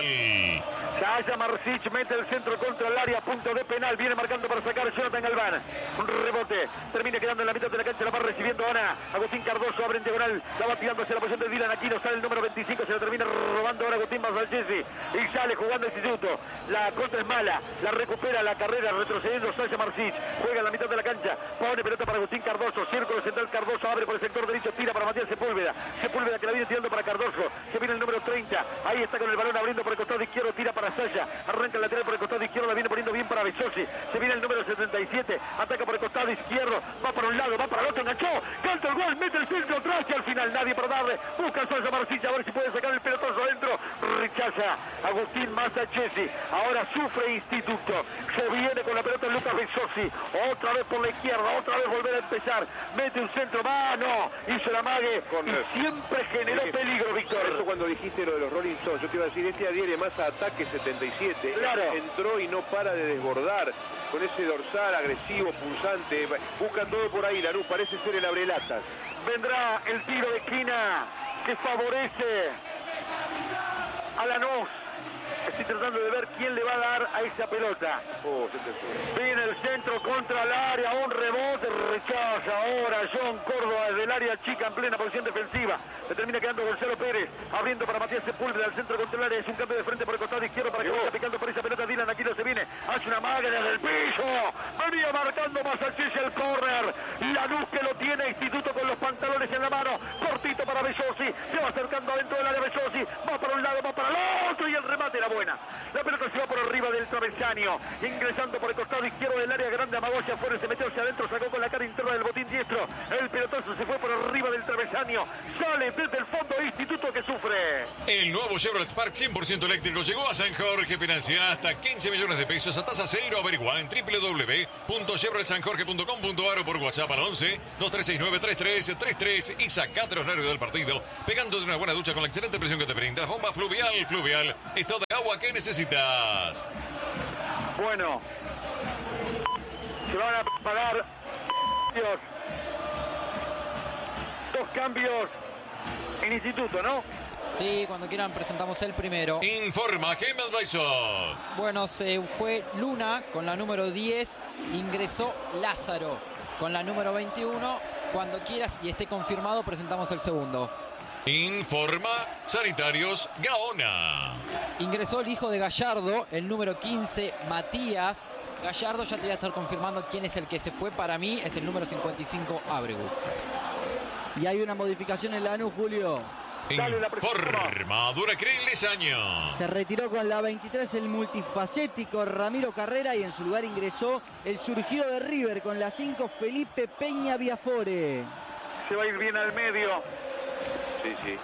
Saya Marcich mete el centro contra el área, punto de penal. Viene marcando para sacar Jonathan Galván. Un rebote. Termina quedando en la mitad de la cancha. La va recibiendo ahora Agustín Cardoso. Abre en diagonal. La va tirando hacia la posición de Dylan Aquino. Sale el número 25. Se la termina robando ahora Agustín Masachesi. Y sale jugando Instituto. La contra es mala. La recupera la carrera retrocediendo Saya Marcich. Juega en la mitad de la cancha. Pone pelota para Agustín Cardoso. Círculo central Cardoso. Abre por el sector derecho. Tira para Matías Sepúlveda. Sepúlveda que la viene tirando para Cardoso. Se viene el número 30. Ahí está con el balón abriendo por el costado izquierdo. Tira para Saya. Arranca el lateral por el costado izquierdo. La viene poniendo bien para Besosi. Se viene el número 77. Ataca por el costado izquierdo. Va para un lado. Va para el otro. Enganchó. Canta el gol. Mete el centro atrás. Y al final nadie para darle. Busca a Saya Marcich. A ver si puede sacar el pelotazo adentro. Rechaza Agustín Masachesi. Ahora sufre Instituto. Se viene con la pelota Lucas Besosi. Otra vez por la izquierda. Otra vez volver a empezar. Mete un centro. Va. No. Hizo la mague. Y siempre generó peligro, Víctor. Eso cuando dijiste lo de los Rolling Stones. Yo te iba a decir, este adhiere más a ataque 77. Claro. Entró y no para de desbordar. Con ese dorsal agresivo, pulsante. Buscan todo por ahí, Lanús. Parece ser el abrelatas. Vendrá el tiro de esquina que favorece a Lanús. Estoy tratando de ver quién le va a dar a esa pelota. Viene el centro contra el área, un rebote, rechaza ahora John Córdoba desde el área chica en plena posición defensiva. Se termina quedando Gonzalo Pérez, abriendo para Matías Sepúlveda, al centro contra el área, es un cambio de frente por el costado izquierdo para que vaya picando por esa pelota. Dylan Aquino se viene, hace una magra desde el piso, venía marcando Masachis el córner, Lanús que lo tiene, Instituto con los pantalones en la mano, cortito para Bellosi, se va acercando adentro del área Bellosi, va para un lado, va para el otro y el remate era buena. La pelota se va por arriba del travesaño, ingresando por el costado izquierdo del área grande, amagó hacia afuera, se metió hacia adentro, sacó con la cara interna del botín diestro, el pelotazo se fue por arriba del travesaño, sale desde el fondo Instituto que sufre. El nuevo Chevrolet Spark 100% eléctrico llegó a San Jorge, financia hasta 15 millones de pesos a tasa cero. Averigua en www.chevroletsanjorge.com.ar o por WhatsApp al 11 2369-3333 y sacate los nervios del partido pegándote una buena ducha con la excelente presión que te brinda Bomba Fluvial. Fluvial es toda el agua que necesitas. Bueno, se van a pagar dos cambios en Instituto, ¿no? Sí, cuando quieran presentamos el primero. Informa Game Advisor. Bueno, se fue Luna con la número 10, ingresó Lázaro con la número 21. Cuando quieras y esté confirmado, presentamos el segundo. Informa Sanitarios Gaona. Ingresó el hijo de Gallardo, el número 15, Matías. Gallardo, ya te voy a estar confirmando quién es el que se fue. Para mí es el número 55, Ábregu. Y hay una modificación en Lanús, Julio. Informa Duracrel Lesaño. Se retiró con la 23 el multifacético Ramiro Carrera y en su lugar ingresó el surgido de River con la 5 Felipe Peña Viafore. Se va a ir bien al medio. Sí.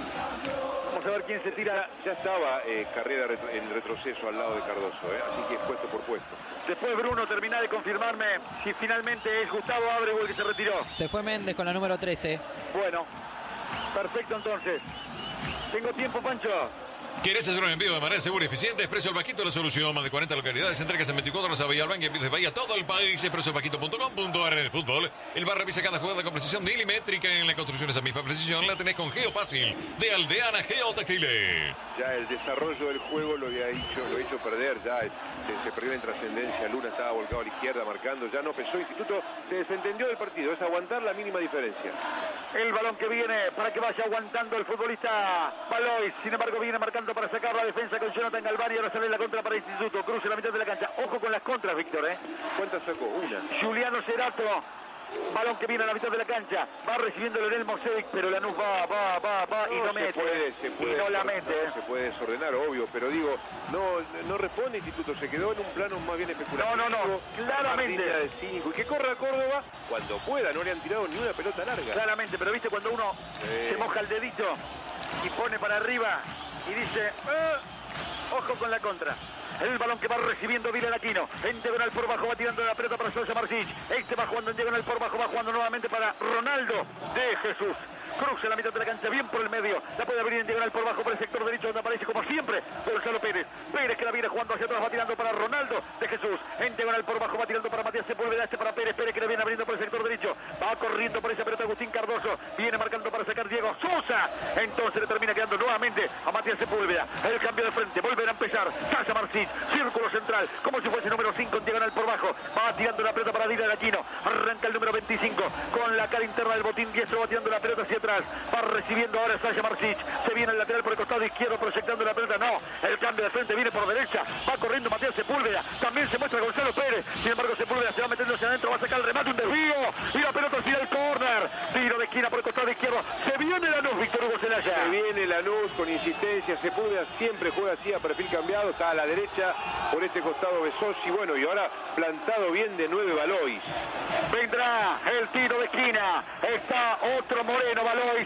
Vamos a ver quién se tira. Ya estaba Carrera en retroceso al lado de Cardoso, así que es puesto por puesto. Después Bruno termina de confirmarme si finalmente es Gustavo Ábrego el que se retiró. Se fue Méndez con la número 13. Bueno, perfecto entonces. Tengo tiempo, Pancho. ¿Querés hacer un envío de manera segura y eficiente? Expreso El Vaquito, la solución. Más de 40 localidades, entregas en 24 horas a Bahía Blanca y envíos de Bahía todo el país. Expresoelvaquito.com.ar. En el fútbol, el bar revisa cada jugada con precisión milimétrica. En la construcción esa misma precisión la tenés con Geofácil de Aldeana Geotextile. Ya el desarrollo del juego lo ha hecho perder, ya se perdió en trascendencia. Luna estaba volcado a la izquierda marcando, ya no pesó. Instituto se desentendió del partido, es aguantar la mínima diferencia. El balón que viene para que vaya aguantando el futbolista Valois, sin embargo viene marcando para sacar la defensa con Jonathan Galvari. Ahora sale la contra para Instituto, cruce la mitad de la cancha. Ojo con las contras, Víctor, ¿Cuántas sacó? Una. Juliano Cerato, balón que viene a la mitad de la cancha, va recibiendo Leonel Moselic, pero Lanús va y no mete. Se puede, y no la mete. Se puede desordenar, obvio, pero digo, no responde Instituto, se quedó en un plano más bien especulativo. No, claramente. De 5 y que corra a Córdoba cuando pueda, no le han tirado ni una pelota larga. Claramente, pero viste cuando uno se moja el dedito y pone para arriba y dice, ojo con la contra. El balón que va recibiendo Dylan Aquino. En diagonal por bajo va tirando la pelota para Sosa Marcic. Este va jugando en diagonal por bajo, va jugando nuevamente para Ronaldo de Jesús. Cruza la mitad de la cancha, bien por el medio. La puede abrir en diagonal por bajo por el sector derecho, donde aparece como siempre Gonzalo Pérez. Pérez que la viene jugando hacia atrás, va tirando para Ronaldo de Jesús. En diagonal por bajo va tirando para Matías Sepúlveda, para Pérez. Pérez que la viene abriendo por el sector derecho. Va corriendo por esa pelota Agustín Cardoso. Viene marcando para sacar Diego Sosa. Entonces le termina quedando nuevamente a Matías Sepúlveda. El cambio de frente, volverá a empezar. Sasha Marcic, círculo central, como si fuese número 5 en diagonal por bajo. Va tirando la pelota para Dylan Aquino. Arranca el número 25 con la cara interna del botín diestro, va tirando la pelota hacia atrás. Va recibiendo ahora Sasha Marcic. Se viene el lateral por el costado izquierdo proyectando la pelota. No, el cambio de frente viene por derecha. Va corriendo Matías Sepúlveda. También se muestra Gonzalo Pérez. Sin embargo, Sepúlveda se va metiendo hacia adentro. Va a sacar el remate, un desvío. Y la pelota hacia el córner. Tiro de esquina por el costado izquierdo. Se viene Lanús, Víctor Hugo Celaya. Se viene Lanús con insistencia. Sepúlveda siempre juega así a perfil cambiado. Está a la derecha. Por este costado Besosi. Bueno, y ahora plantado bien de 9 Valois. Vendrá el tiro de esquina. Está otro Moreno Valois.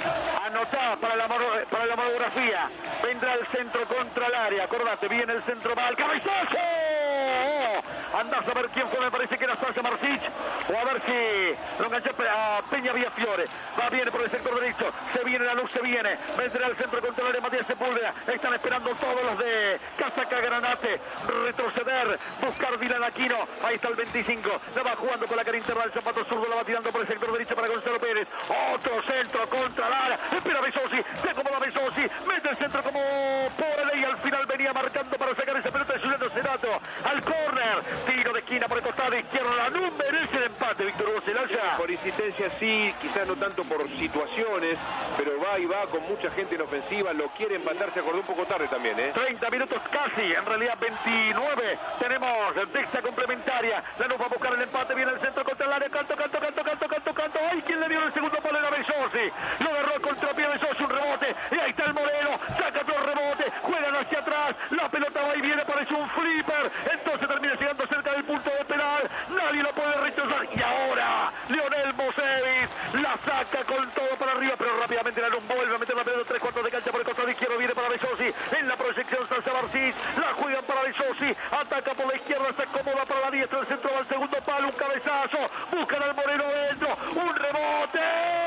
Anotá para la monografía. Vendrá el centro contra el área. Acordate, viene el centro, va al cabezazo. Andás a ver quién fue, me parece que era Sasha Marsic, o a ver si lo enganchó a Peña Villafiore. Va, viene por el sector derecho, se viene la luz, se viene, vendrá al centro contra el área Matías Sepúlveda. Están esperando todos los de Casaca Granate, retroceder, buscar Dylan Aquino. Ahí está el 25, la va jugando con la cara interna del zapato zurdo, la va tirando por el sector derecho para Gonzalo Pérez. Otro centro contra Lara, espera Besosi, se acomoda Besosi, mete el centro como por ahí, al final venía marcando para sacar esa pelota de Juliano Cerato al córner, tiro de esquina por el costado izquierdo, la NUS merece el empate, Víctor Hugo Celaya. Por insistencia sí, quizás no tanto por situaciones, pero va y va con mucha gente en ofensiva, lo quiere empatar, se acordó un poco tarde también, 30 minutos casi, en realidad 29, tenemos texta complementaria, la NUS va a buscar el empate, viene el centro contra el área, canto, ay, ¿quién le dio el segundo palo? Era Besosi, lo agarró contra pie Besosi, un rebote, y ahí está el Moreno, saca otro rebote, juegan hacia atrás, la pelota va y viene, parece un flipper, entonces termina llegando cerca del punto de penal, nadie lo puede rechazar, y ahora Lionel Mosevis la saca con todo para arriba, pero rápidamente la NUS vuelve a meter la pelota 3/4 de cancha por el costado izquierdo, viene para Besosi, en la proyección Sasha Marsic, la juegan para Besosi, ataca por la izquierda, se acomoda para la diestra, el centro va al segundo palo, un cabezazo, buscan al Moreno dentro, un rebote,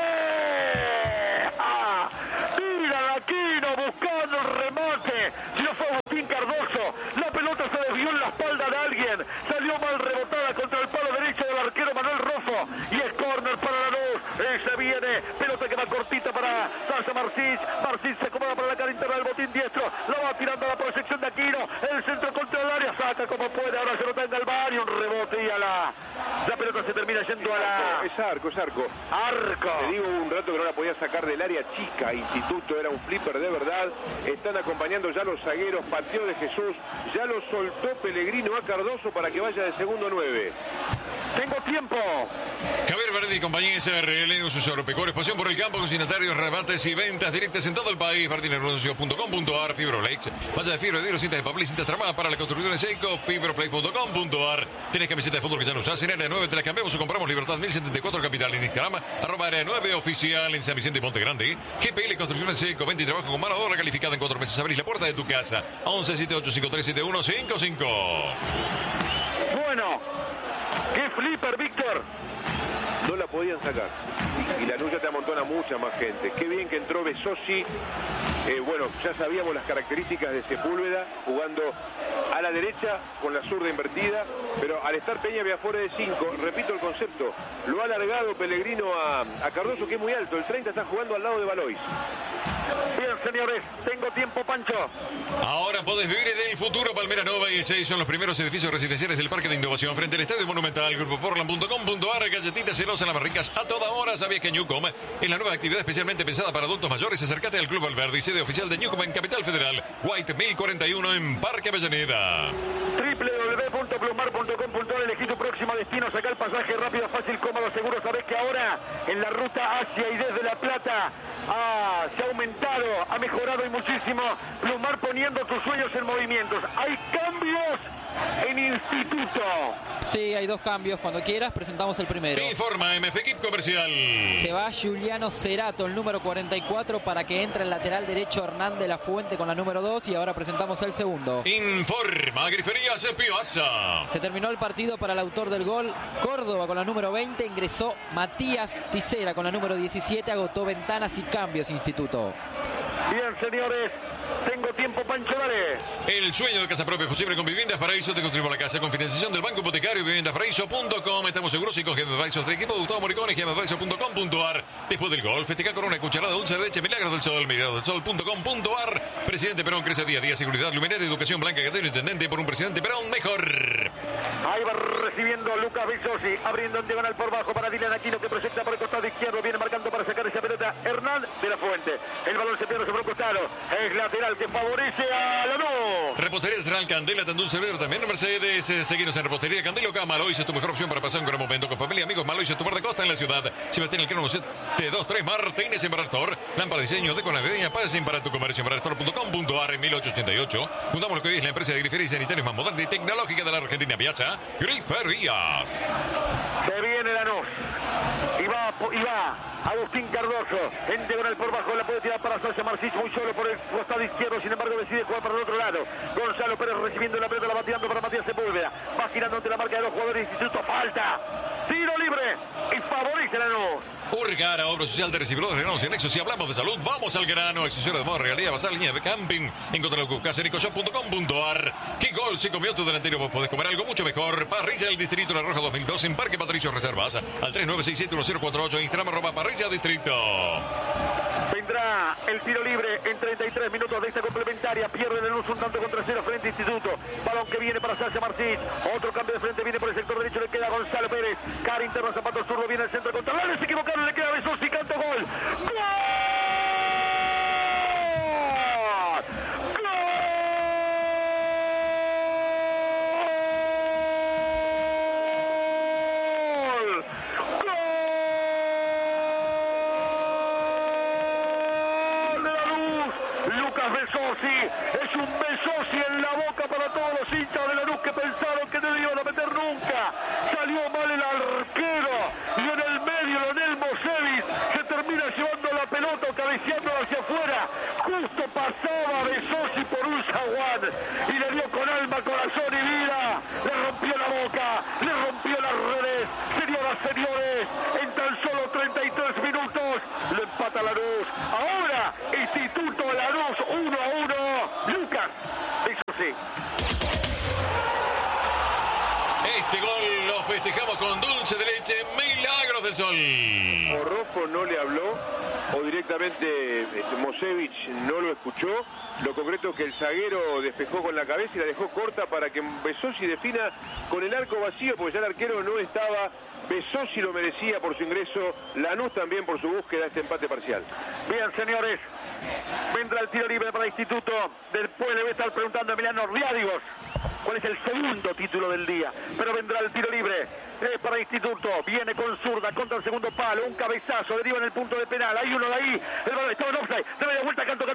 Dylan Aquino buscando el remate, lo fue Agustín Cardoso, la pelota se desvió en la espalda de alguien, salió mal rebotada contra el palo derecho del arquero Manuel Roffo, y es córner para la NUS, se viene, pelota que va cortita para Sasha Marsic, Marsic se acomoda para la cara interna del botín diestro, la va tirando a la proyección de Aquino, el centro contra el área, saca como puede, ahora se lo tenga el Bari, un rebote y a la pelota se termina yendo a la... Es arco. Te digo un rato que no la podía sacar del área chica, Instituto, era un flipper de verdad, están acompañando ya los zagueros, pateó de Jesús, ya lo soltó Pellegrino a Cardoso para que vaya de segundo 9. Tengo tiempo. Javier Verdi y compañía SRL, sus agropecuarios, pasión por el campo, consignatarios, rebates y ventas directas en todo el país. Verdineroncio.com.ar, Fibroflex. Vaya de fibra de vidrio, cintas de papel y cintas tramadas para la construcción en seco. Fibroflex.com.ar. Tenés camiseta de fútbol que ya no usás. En Área 9 te la cambiamos o compramos. Libertad 1074 Capital. En Instagram, @Área 9 Oficial en San Vicente y Monte Grande. GPL Construcción en seco. Venta y trabajo con mano de obra calificada en 4 meses. Abrís la puerta de tu casa. 1178537155. Bueno, qué flipper, Víctor. No la podían sacar. Y la NUS ya te amontona mucha más gente. Qué bien que entró Besosi. Bueno, ya sabíamos las características de Sepúlveda, jugando a la derecha con la zurda invertida, pero al estar Peña Villafuere de 5, repito el concepto, lo ha alargado Pellegrino a Cardoso, que es muy alto. El 30 está jugando al lado de Valois. Bien, señores, tengo tiempo, Pancho. Ahora podés vivir en el futuro. Palmera Nova y 6 son los primeros edificios residenciales del Parque de Innovación frente al Estadio Monumental. Grupoportland.com.ar. Galletitas celosas, las más ricas a toda hora. ¿Sabías que Newcom es la nueva actividad especialmente pensada para adultos mayores? Acércate al Club Alberdi, sede oficial de Newcom en Capital Federal. White 1041 en Parque Avellaneda. www.plumar.com.ar. Elegí tu próximo destino. Saca el pasaje rápido, fácil, cómodo, seguro. Sabés que ahora en la ruta hacia y desde La Plata se ha aumentado, ha mejorado y muchísimo. Plumar poniendo tus sueños en movimientos. Hay cambios en Instituto. Sí, hay 2 cambios. Cuando quieras, presentamos el primero. Informa MF Equip Comercial. Se va Juliano Cerato, el número 44, para que entre el lateral derecho Hernán de la Fuente con la número 2. Y ahora presentamos el segundo. Informa Griferías Espiosa. Se terminó el partido para el autor del gol. Córdoba con la número 20. Ingresó Matías Tisera con la número 17. Agotó ventanas y cambios Instituto. Bien, señores. Tengo tiempo, Pancho, dale. El sueño de casa propia es posible con Viviendas Paraíso. Te construimos la casa con financiación del Banco Hipotecario y viviendasparaíso.com. Estamos seguros y con GM Advisors del equipo de Gustavo Moricone, gmadvisors.com.ar. Después del gol, festeja con una cucharada dulce de leche. Milagros del Sol, miradosdelsol.com.ar. Presidente Perón crece día a día. Seguridad, luminaria, educación, Blanca Catero, intendente por un presidente Perón mejor. Ahí va recibiendo Lucas Besosi, abriendo en diagonal por bajo para Dylan Aquino, que proyecta por el costado izquierdo. Viene marcando para sacar esa pelota Hernán de la Fuente. El balón se pierde sobre un costado. Es lateral que favorece a la NUS. Repostería Central Candela, Tandún Cervero, también en Mercedes. Seguinos en Repostería Candela acá. Malois es tu mejor opción para pasar un gran momento con familia, amigos. Malois es tu bar de costa en la ciudad. Sebastián el Crono 723 Martínez en Barastor. Lámpara de diseño de con navideña. Pasen para tu comercio en barastor.com.ar en 1888. Juntamos lo que hoy es la empresa de grifería y sanitarios más moderna y tecnológica de la Argentina. Piazza Griferías. Se viene la NUS. Y va Agustín Cardoso. En diagonal por bajo la puede tirar para Sasha Marsic muy solo por el costado izquierdo. Sin embargo decide jugar para el otro lado. Gonzalo Pérez recibiendo la pelota, la bateando para Matías Sepúlveda. Va girando ante la marca de los jugadores de Instituto. Falta. Tiro libre. Y favorece la Lanús. Urgara, obra social de recibidores de Renault y Nexo. Si hablamos de salud, vamos al grano. Accesorios de moda, regalía, basar, línea de camping. Encontralo en casericoshop.com.ar. ¿Qué gol se comió tu delantero? Vos podés comer algo mucho mejor. Parrilla del Distrito La Roja 2002 en Parque Patricio Reservas. Al 39671048. Instagram @parrilla distrito. Vendrá el tiro libre en 33 minutos de esta complementaria. Pierde la Lanús un tanto contra cero frente a Instituto. Balón que viene para Sasha Martínez. Otro cambio de frente viene por el sector derecho. Le queda Gonzalo Pérez. Cara interna, zapato zurdo. Viene el centro contra Lales. Se equivocaron. Le queda Besos y canto gol. ¡Gol! Es un Besosi en la boca para todos los hinchas de Lanús que pensaron que no le iban a meter nunca. Salió mal el arquero y en el medio Leonel Mosevic se termina llevando la pelota o cabeceando hacia afuera. Justo pasaba Besosi por un zaguán y le dio con alma, corazón y vida. Le rompió la boca, le rompió las redes. Señoras, señores, en tan solo 33 minutos lo empata Lanús. Ahora Instituto Lanús 1-1. Lucas, eso sí. Este gol lo festejamos con dulce de leche, Milagros del Sol. O Rojo no le habló, o directamente Mosevic no lo escuchó. Lo concreto es que el zaguero despejó con la cabeza y la dejó corta para que Besosi defina con el arco vacío, porque ya el arquero no estaba. Besosi lo merecía por su ingreso, Lanús también por su búsqueda, este empate parcial. Bien, señores, vendrá el tiro libre para Instituto. Después le voy a estar preguntando a Emiliano Riadigos cuál es el segundo título del día, pero vendrá el tiro libre para Instituto. Viene con zurda contra el segundo palo, un cabezazo, deriva en el punto de penal. Hay uno de ahí, el balón estaba en offside, de media vuelta, canto,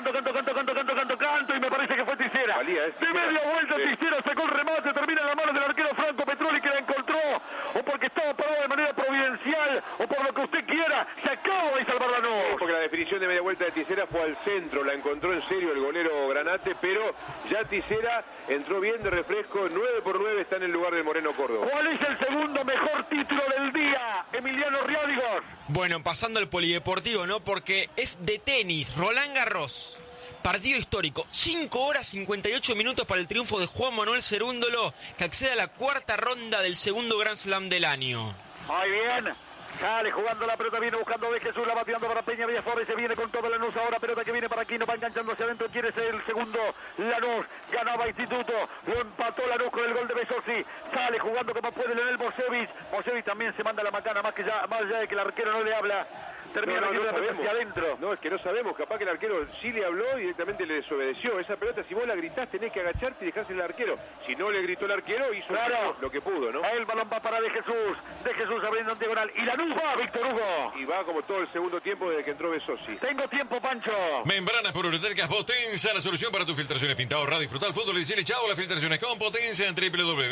y me parece que fue Tisera. De media vuelta Tisera sacó el remate, termina en la mano del arquero Franco Petroli, que la encontró, o porque estaba parado de manera providencial, o por lo que usted quiera, se acaba de salvar la Lanús. Porque la definición de media vuelta de Tisera fue al centro, la encontró en serio el golero Granate, pero ya Tisera entró bien de refresco, 9-9 está en el lugar del Moreno Córdoba. ¿Cuál es el segundo mejor título del día, Emiliano Riadigos? Bueno, pasando al polideportivo, ¿no? Porque es de tenis, Roland Garros. Partido histórico, 5 horas 58 minutos para el triunfo de Juan Manuel Cerúndolo, que accede a la cuarta ronda del segundo Grand Slam del año. Muy bien. Sale jugando la pelota, viene buscando de Jesús, la bateando para Peña Villaflores, se viene con todo Lanús ahora, pelota que viene para aquí, no va enganchando hacia adentro, quiere ser el segundo Lanús, ganaba Instituto, lo empató Lanús con el gol de Besosi, sale jugando como puede Leonel Mosevic también se manda la macana, más allá de que el arquero no le habla. Termina metiendo la pelota hacia adentro. No, es que no sabemos, capaz que el arquero sí le habló y directamente le desobedeció. Esa pelota, si vos la gritás, tenés que agacharte y dejarse el arquero. Si no le gritó el arquero, hizo lo que pudo, ¿no? El balón va para De Jesús abriendo en diagonal. Y Lanús va, Víctor Hugo. Y va como todo el segundo tiempo desde que entró Besosi. Tengo tiempo, Pancho. Membranas poliuréticas Potenza, la solución para tus filtraciones. Pinta, ahorra, disfrutar el fútbol y decirle chao a las filtraciones con Potenza en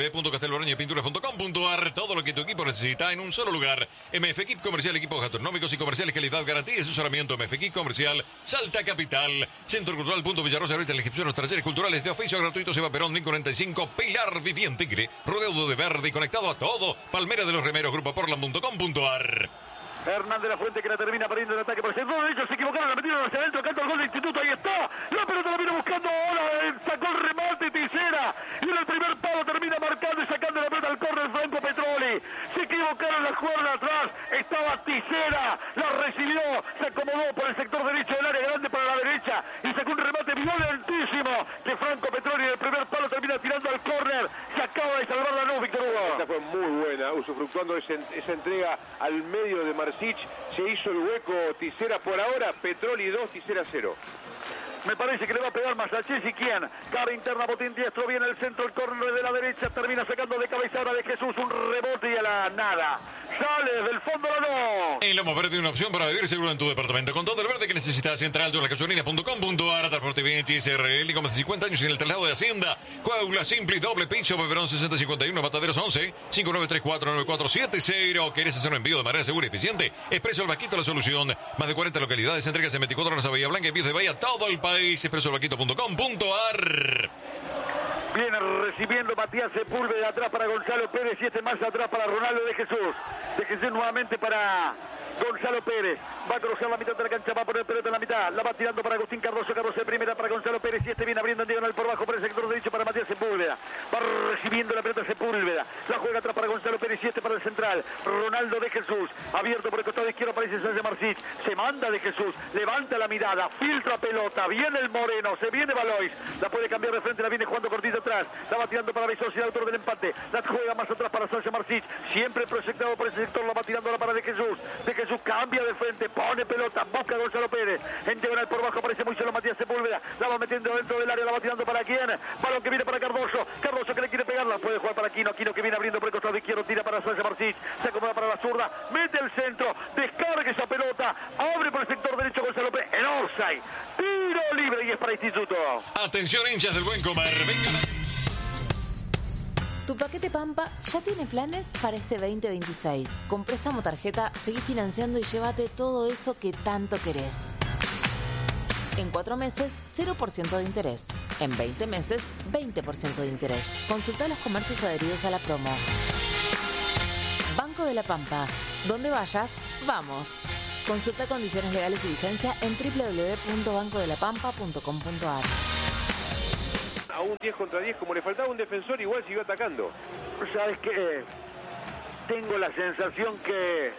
www.castelbarañapinturas.com.ar. Todo lo que tu equipo necesita en un solo lugar. MF Equip Comercial, equipos gastronómicos y comerciales, calidad, garantía y asesoramiento. MF Equip Comercial, Salta Capital. Centro Cultural Villarrosa, ahorita la inscripción a los talleres culturales de oficio gratuitos. Eva Perón 1045, Pilar Vivian Tigre, rodeado de verde y conectado a todo. Palmera de los Remeros, grupo portland.com.ar. Hernández de la Fuente, que la termina perdiendo el ataque por el centro derecho, se equivocaron, la metieron hacia adentro, canta el gol de Instituto, ahí está, la pelota la viene buscando ahora, sacó el remate Tisera, y en el primer palo termina marcando y sacando la pelota al córner Franco Petroli, se equivocaron la jugada atrás, estaba Tisera, la recibió, se acomodó por el sector derecho del área grande para la derecha, y sacó un remate violentísimo, que Franco Petroli en el primer palo termina tirando al córner, se acaba de salvar la Lanús, Víctor Hugo. Esta fue muy buena, usufructuando esa entrega al medio de Marcich, se hizo el hueco Tisera por ahora, Petroli 2, Tisera 0. Me parece que le va a pegar más a Chesi, ¿quién? Cara interna, Botín diestro, viene el centro, el córner de la derecha, termina sacando de cabeza ahora de Jesús, un rebote y a la nada. Sale del fondo la no. En Lomas Verde, una opción para vivir seguro en tu departamento. Con todo el verde que necesitas, entra al gasolina.com.ar, Transporte Bien, SRL, con más de 50 años en el traslado de Hacienda. Coahuila Simple y Doble Pincho, Beberón 6051, Mataderos 11, 59349470. ¿Querés hacer un envío de manera segura y eficiente? Expreso El Vaquito, la solución. Más de 40 localidades, entregas en 24 horas a Bahía Blanca, envíos de Bahía, todo el país. expresoelvaquito.com.ar. Viene recibiendo Matías Sepúlveda atrás para Gonzalo Pérez y este más atrás para Ronaldo de Jesús. De Jesús nuevamente para Gonzalo Pérez. Va a cruzar la mitad de la cancha, va a poner pelota en la mitad. La va tirando para Agustín Cardoso. Cardoso de primera para Gonzalo Pérez y este viene abriendo en diagonal por bajo por el sector derecho para Matías Sepúlveda. Va recibiendo la pelota Sepúlveda. La juega atrás para Gonzalo Pérez y este para el central. Ronaldo de Jesús. Abierto por el costado izquierdo aparece Sánchez Marcich. Se manda de Jesús. Levanta la mirada. Filtra pelota. Viene el Moreno. Se viene Valois. La puede cambiar de frente. La viene jugando cortito atrás. La va tirando para Besos, el autor del empate. La juega más atrás para Sánchez Marcich. Siempre proyectado por ese sector. La va tirando ahora para De Jesús. De Jesús cambia de frente. Pone pelota. Busca a Gonzalo Pérez. En diagonal por bajo aparece muy solo Matías Sepúlveda. La va metiendo dentro del área. La va tirando para quién. Balón que viene para Cardoso. Cardoso que le quiere pegarla. Puede jugar para Aquino. Aquino que viene abriendo por el costado izquierdo. Tira para Sánchez Marcich. Se acomoda para la zurda. Mete el centro. Descarga esa pelota. Abre por el sector derecho Gonzalo Pérez. En offside. Tiro libre y es para Instituto. Atención, hinchas del Buen Comer. Venga. Tu paquete Pampa ya tiene planes para este 2026. Con préstamo tarjeta, seguí financiando y llévate todo eso que tanto querés. En 4 meses, 0% de interés. En 20 meses, 20% de interés. Consulta los comercios adheridos a la promo. Banco de la Pampa. Donde vayas, vamos. Consulta condiciones legales y vigencia en www.bancodelapampa.com.ar. A un 10 contra 10, como le faltaba un defensor, igual siguió atacando. ¿Sabes qué? Tengo la sensación que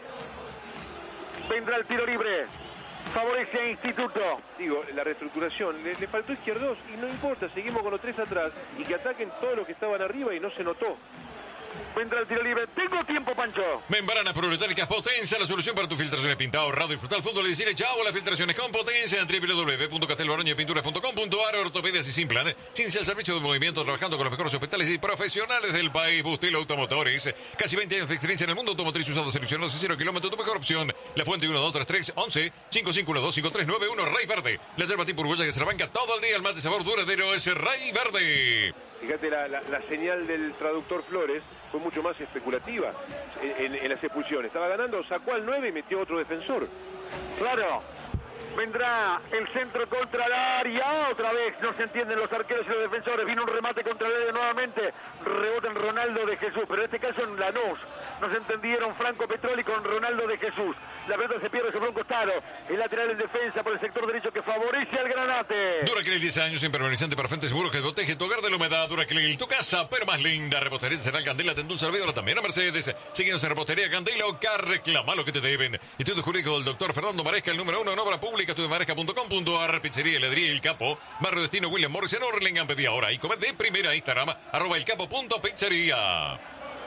vendrá el tiro libre. Favorece a Instituto. Digo, la reestructuración, le faltó izquierdos y no importa, seguimos con los 3 atrás y que ataquen todos los que estaban arriba y no se notó. Vendrá el tiro libre. Tengo tiempo, Pancho. Membranas Proletáricas Potencia, la solución para tus filtraciones pintado, ahorrado, disfrutar el fútbol y decirle chao a las filtraciones con potencia en www.castelbaroñopinturas.com.ar. Ortopedias y sin plan. Ciencia al servicio de movimiento, trabajando con los mejores hospitales y profesionales del país. Bustelo Automotores. Casi 20 años de experiencia en el mundo automotriz usado, seleccionados y 0 kilómetros. Tu mejor opción. La Fuente 1233 11 5512 5391 Rey Verde. La yerba tipo uruguaya que se la banca todo el día. El mate sabor duradero es Rey Verde. Fíjate, la señal del traductor Flores fue mucho más especulativa en las expulsiones. Estaba ganando, sacó al 9 y metió otro defensor. Claro. Vendrá el centro contra el área. Otra vez no se entienden los arqueros y los defensores. Vino un remate contra el área nuevamente. Rebota en Ronaldo de Jesús. Pero en este caso en Lanús. No se entendieron Franco Petroli con Ronaldo de Jesús. La pelota se pierde sobre un costado. El lateral en defensa por el sector derecho que favorece al Granate. Duraquil 10 años, impermeabilizante para frente seguro que protege tu hogar de la humedad. Duraquil, tu casa, pero más linda. Repostería Central Candela, te endulza la vida, ahora también a Mercedes. Síguenos en Repostería Candela o reclama lo que te deben. Instituto Jurídico del Dr. Fernando Maresca, el número 1 en obra pública, estudiamaresca.com.ar. Pizzería Heladería El Capo, Barrio Destino William Morris en Orlingham. Pedí ahora y comer de primera. Instagram, @elcapo.pizzería.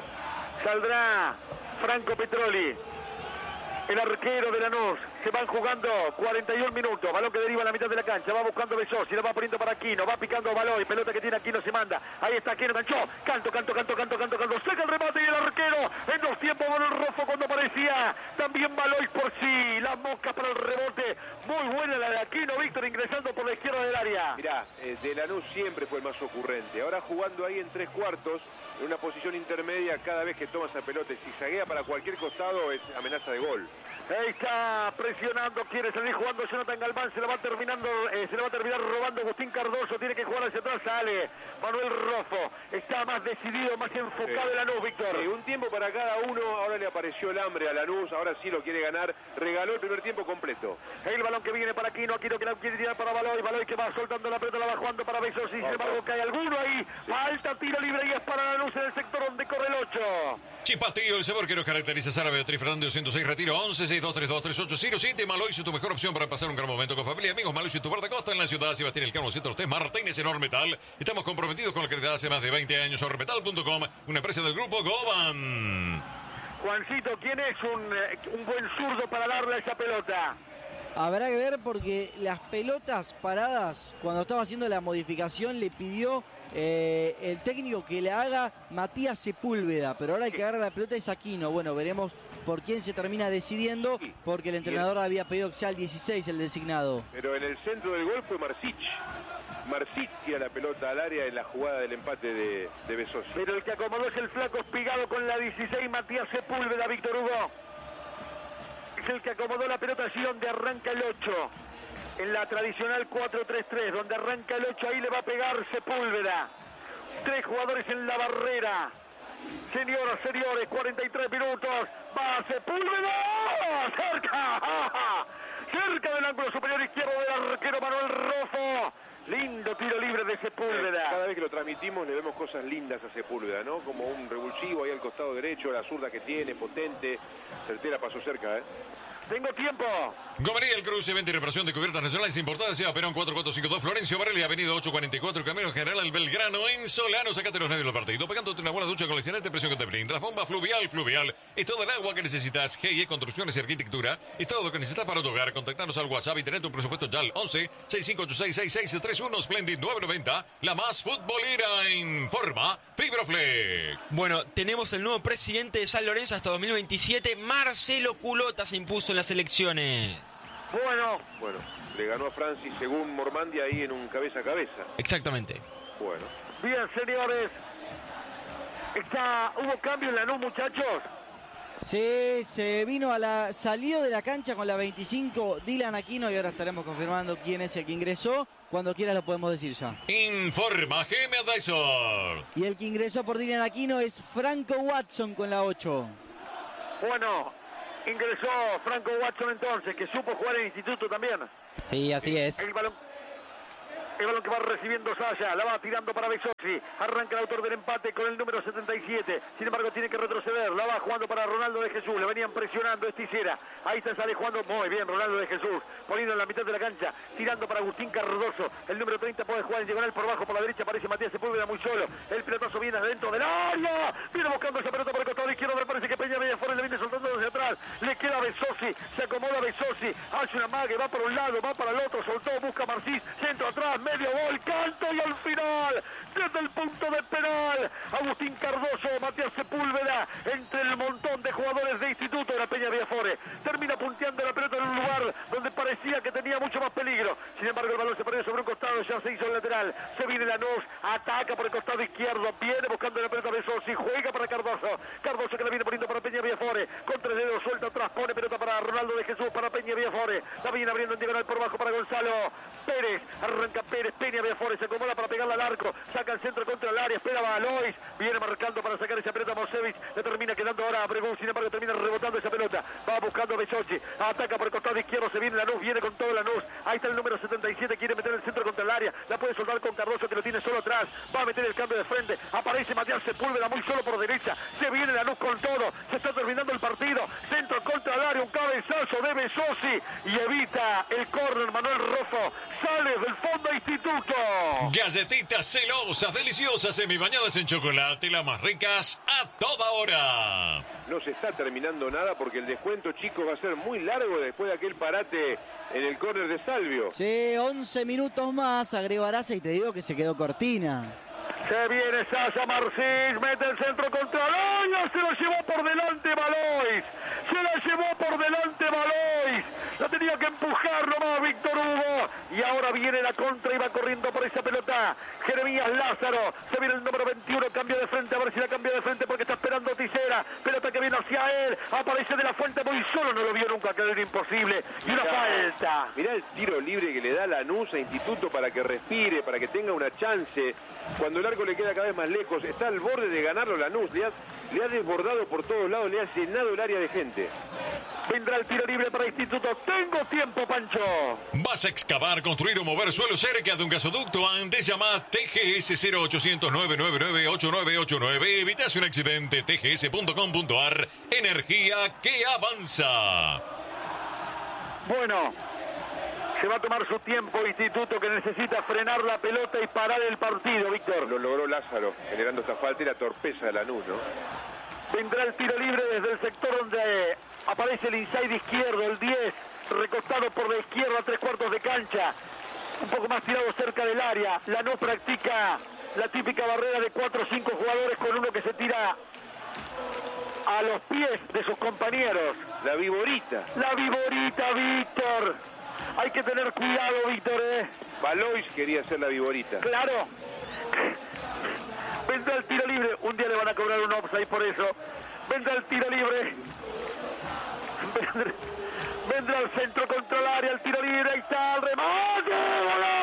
Saldrá Franco Petroli, el arquero de Lanús. Se van jugando 41 minutos. Balón que deriva en la mitad de la cancha. Va buscando Besos y la va poniendo para Aquino. Va picando Baloy. Pelota que tiene Aquino se manda. Ahí está Aquino. Ganchó. Canto. Saca el remate y el arquero. En 2 tiempos con el Rofo cuando parecía. También Baloy por sí. La mosca para el rebote. Muy buena la de Aquino. Víctor ingresando por la izquierda del área. Mirá, de Lanús siempre fue el más ocurrente. Ahora jugando ahí en 3 cuartos. En una posición intermedia. Cada vez que toma esa pelota y zigzaguea para cualquier costado es amenaza de gol. Ahí está presionando, quiere salir jugando Jonathan Galván, se la va a terminar robando Agustín Cardoso, tiene que jugar hacia atrás, sale Manuel Rofo, está más decidido, más enfocado en Lanús, Víctor. Un tiempo para cada uno, ahora le apareció el hambre a Lanús, ahora sí lo quiere ganar, regaló el primer tiempo completo. El balón que viene para Aquino que la quiere tirar para Baloy que va soltando la pelota, la va jugando para Besos y sin embargo cae alguno ahí, falta tiro libre y es para Lanús en el sector donde corre el 8. Chipastillo, el sabor que nos caracteriza. Sara Beatriz Fernández 106, retiro 11-6232-3807. Maloy, tu mejor opción para pasar un gran momento con familia y amigos. Maloy, tu guardacosta en la ciudad. Sebastián Elcano 103 Martínez en Ormetal. Estamos comprometidos con la calidad hace más de 20 años. Ormetal.com, una empresa del grupo Goban. Juancito, ¿quién es un buen zurdo para darle a esa pelota? Habrá que ver porque las pelotas paradas, cuando estaba haciendo la modificación, le pidió el técnico que le haga Matías Sepúlveda, pero ahora el que agarra la pelota es Aquino. Bueno, veremos por quién se termina decidiendo, porque el entrenador había pedido que sea el 16 el designado. Pero en el centro del gol fue Marcich tira la pelota al área en la jugada del empate de Besos. Pero el que acomodó es el flaco Espigado con la 16, Matías Sepúlveda, Víctor Hugo. Es el que acomodó la pelota allí donde arranca el 8. En la tradicional 4-3-3, donde arranca el 8, ahí le va a pegar Sepúlveda. 3 jugadores en la barrera. Señoras, señores, 43 minutos. Va Sepúlveda. Cerca. Cerca del ángulo superior izquierdo del arquero Manuel Rofo. Lindo tiro libre de Sepúlveda. Cada vez que lo transmitimos le vemos cosas lindas a Sepúlveda, ¿no? Como un revulsivo ahí al costado derecho, la zurda que tiene, potente. Certera, pasó cerca, ¿eh? Tengo tiempo. Gomería El Cruce, venta y reparación de cubiertas nacionales importadas. Ciudad Perón 4452, Florencio Varela, avenida 844, Camino General El Belgrano, en Solano. Sacate los nervios del partido, pegándote una buena ducha con la excelente presión que te brinda. Bomba fluvial, es todo el agua que necesitas. GIE Construcciones y Arquitectura, es todo lo que necesitas para tu hogar. Contactarnos al WhatsApp y tener tu presupuesto ya al 11 6586 6631 Splendid 990. La más futbolera en forma, Fibroflex. Bueno, tenemos el nuevo presidente de San Lorenzo hasta 2027. Marcelo Culota se impuso en las elecciones. Bueno, le ganó a Francis según Mormandia ahí en un cabeza a cabeza. Exactamente. Bueno. Bien, señores. ¿Hubo cambio en Lanús, muchachos? Sí, salió de la cancha con la 25 Dylan Aquino y ahora estaremos confirmando quién es el que ingresó. Cuando quiera lo podemos decir ya. Informa Geme Advisor. Y el que ingresó por Dylan Aquino es Franco Watson con la 8. Bueno, ingresó Franco Watson entonces, que supo jugar en instituto también. Sí, así es. El balón que va recibiendo Saya, la va tirando para Besosi, arranca el autor del empate con el número 77, sin embargo tiene que retroceder, la va jugando para Ronaldo de Jesús, le venían presionando, es Tisera, ahí se sale jugando muy bien Ronaldo de Jesús, poniendo en la mitad de la cancha, tirando para Agustín Cardoso, el número 30 puede jugar en diagonal por bajo, por la derecha aparece Matías Sepúlveda muy solo, el pelotazo viene adentro del área, viene buscando esa pelota por el costado izquierdo, me parece que Peña Villafuera le viene soltando desde atrás, le queda Besosi, se acomoda Besosi, hace una mague, va por un lado, va para el otro, soltó, busca Marcís, centro atrás, medio gol, canto y al final, desde el punto de penal, Agustín Cardoso, Matías Sepúlveda, entre el montón de jugadores de instituto de la Peña Villafore, termina punteando la pelota en un lugar donde parecía que tenía mucho más peligro, sin embargo el balón se perdió sobre un costado, ya se hizo el lateral, se viene Lanús, ataca por el costado izquierdo, viene buscando la pelota de Sosi, juega para Cardoso, Cardoso que la viene poniendo para Peña Villafore, con 3 dedos suelta atrás, pone pelota para Ronaldo de Jesús, para Peña Villafore, la viene abriendo en diagonal por bajo para Gonzalo Pérez, arranca Pérez, Peña Villafore se acomoda para pegarla al arco, saca el centro contra el área, espera a Alois, viene marcando para sacar esa pelota Mosevich, le termina quedando ahora a Bregún, sin embargo termina rebotando esa pelota, va buscando a Besochi, ataca por el costado izquierdo, se viene Lanús, viene con todo Lanús, ahí está el número 77, quiere meter el centro contra el área, la puede soltar con Cardoso que lo tiene solo atrás, va a meter el cambio de frente, aparece Matías Sepúlveda muy solo por derecha, se viene Lanús con todo, se está terminando el partido, centro contra el área, un cabezazo de Besosi y evita el córner Manuel Rofo, sale del fondo instituto. Galletitas celosas, deliciosas, semibañadas en chocolate, las más ricas a toda hora. No se está terminando nada porque el descuento, chicos, va a ser muy largo después de aquel parate en el córner de Salvio. Sí, 11 minutos más, agrego Araza y te digo que se quedó cortina. Se viene Sasha Marcís, mete el centro contra Loya, se lo llevó por delante Valois, se la llevó por delante Valois, la tenía que empujar nomás Víctor Hugo, y ahora viene la contra y va corriendo por esa pelota, Jeremías Lázaro, se viene el número 21, cambio de frente, a ver si la cambia de frente porque está esperando Tisera, pelota que viene hacia él, aparece de la Fuente muy solo, no lo vio nunca, que era imposible, y una falta. Mirá el tiro libre que le da Lanús a Instituto para que respire, para que tenga una chance, cuando el arco le queda cada vez más lejos, está al borde de ganarlo Lanús, le ha desbordado por todos lados, le ha llenado el área de gente. Vendrá el tiro libre para Instituto, tengo tiempo, Pancho. ¿Vas a excavar, construir o mover suelo cerca de un gasoducto? Antes llama TGS 0800 999 8989, evitas un accidente, tgs.com.ar, energía que avanza. Bueno, se va a tomar su tiempo Instituto, que necesita frenar la pelota y parar el partido, Víctor. Lo logró Lázaro, generando esta falta y la torpeza de Lanús, ¿no? Vendrá el tiro libre desde el sector donde aparece el inside izquierdo, el 10, recostado por la izquierda, 3/4 de cancha, un poco más tirado cerca del área. Lanús practica la típica barrera de 4 o 5 jugadores con uno que se tira a los pies de sus compañeros. La viborita. La viborita, Víctor. Hay que tener cuidado, Víctor, Valois quería hacer la viborita. Claro. Vendrá el tiro libre. Un día le van a cobrar un offside por eso. Vendrá el tiro libre. Vendrá el centro contra el área. El tiro libre. Ahí está el remate.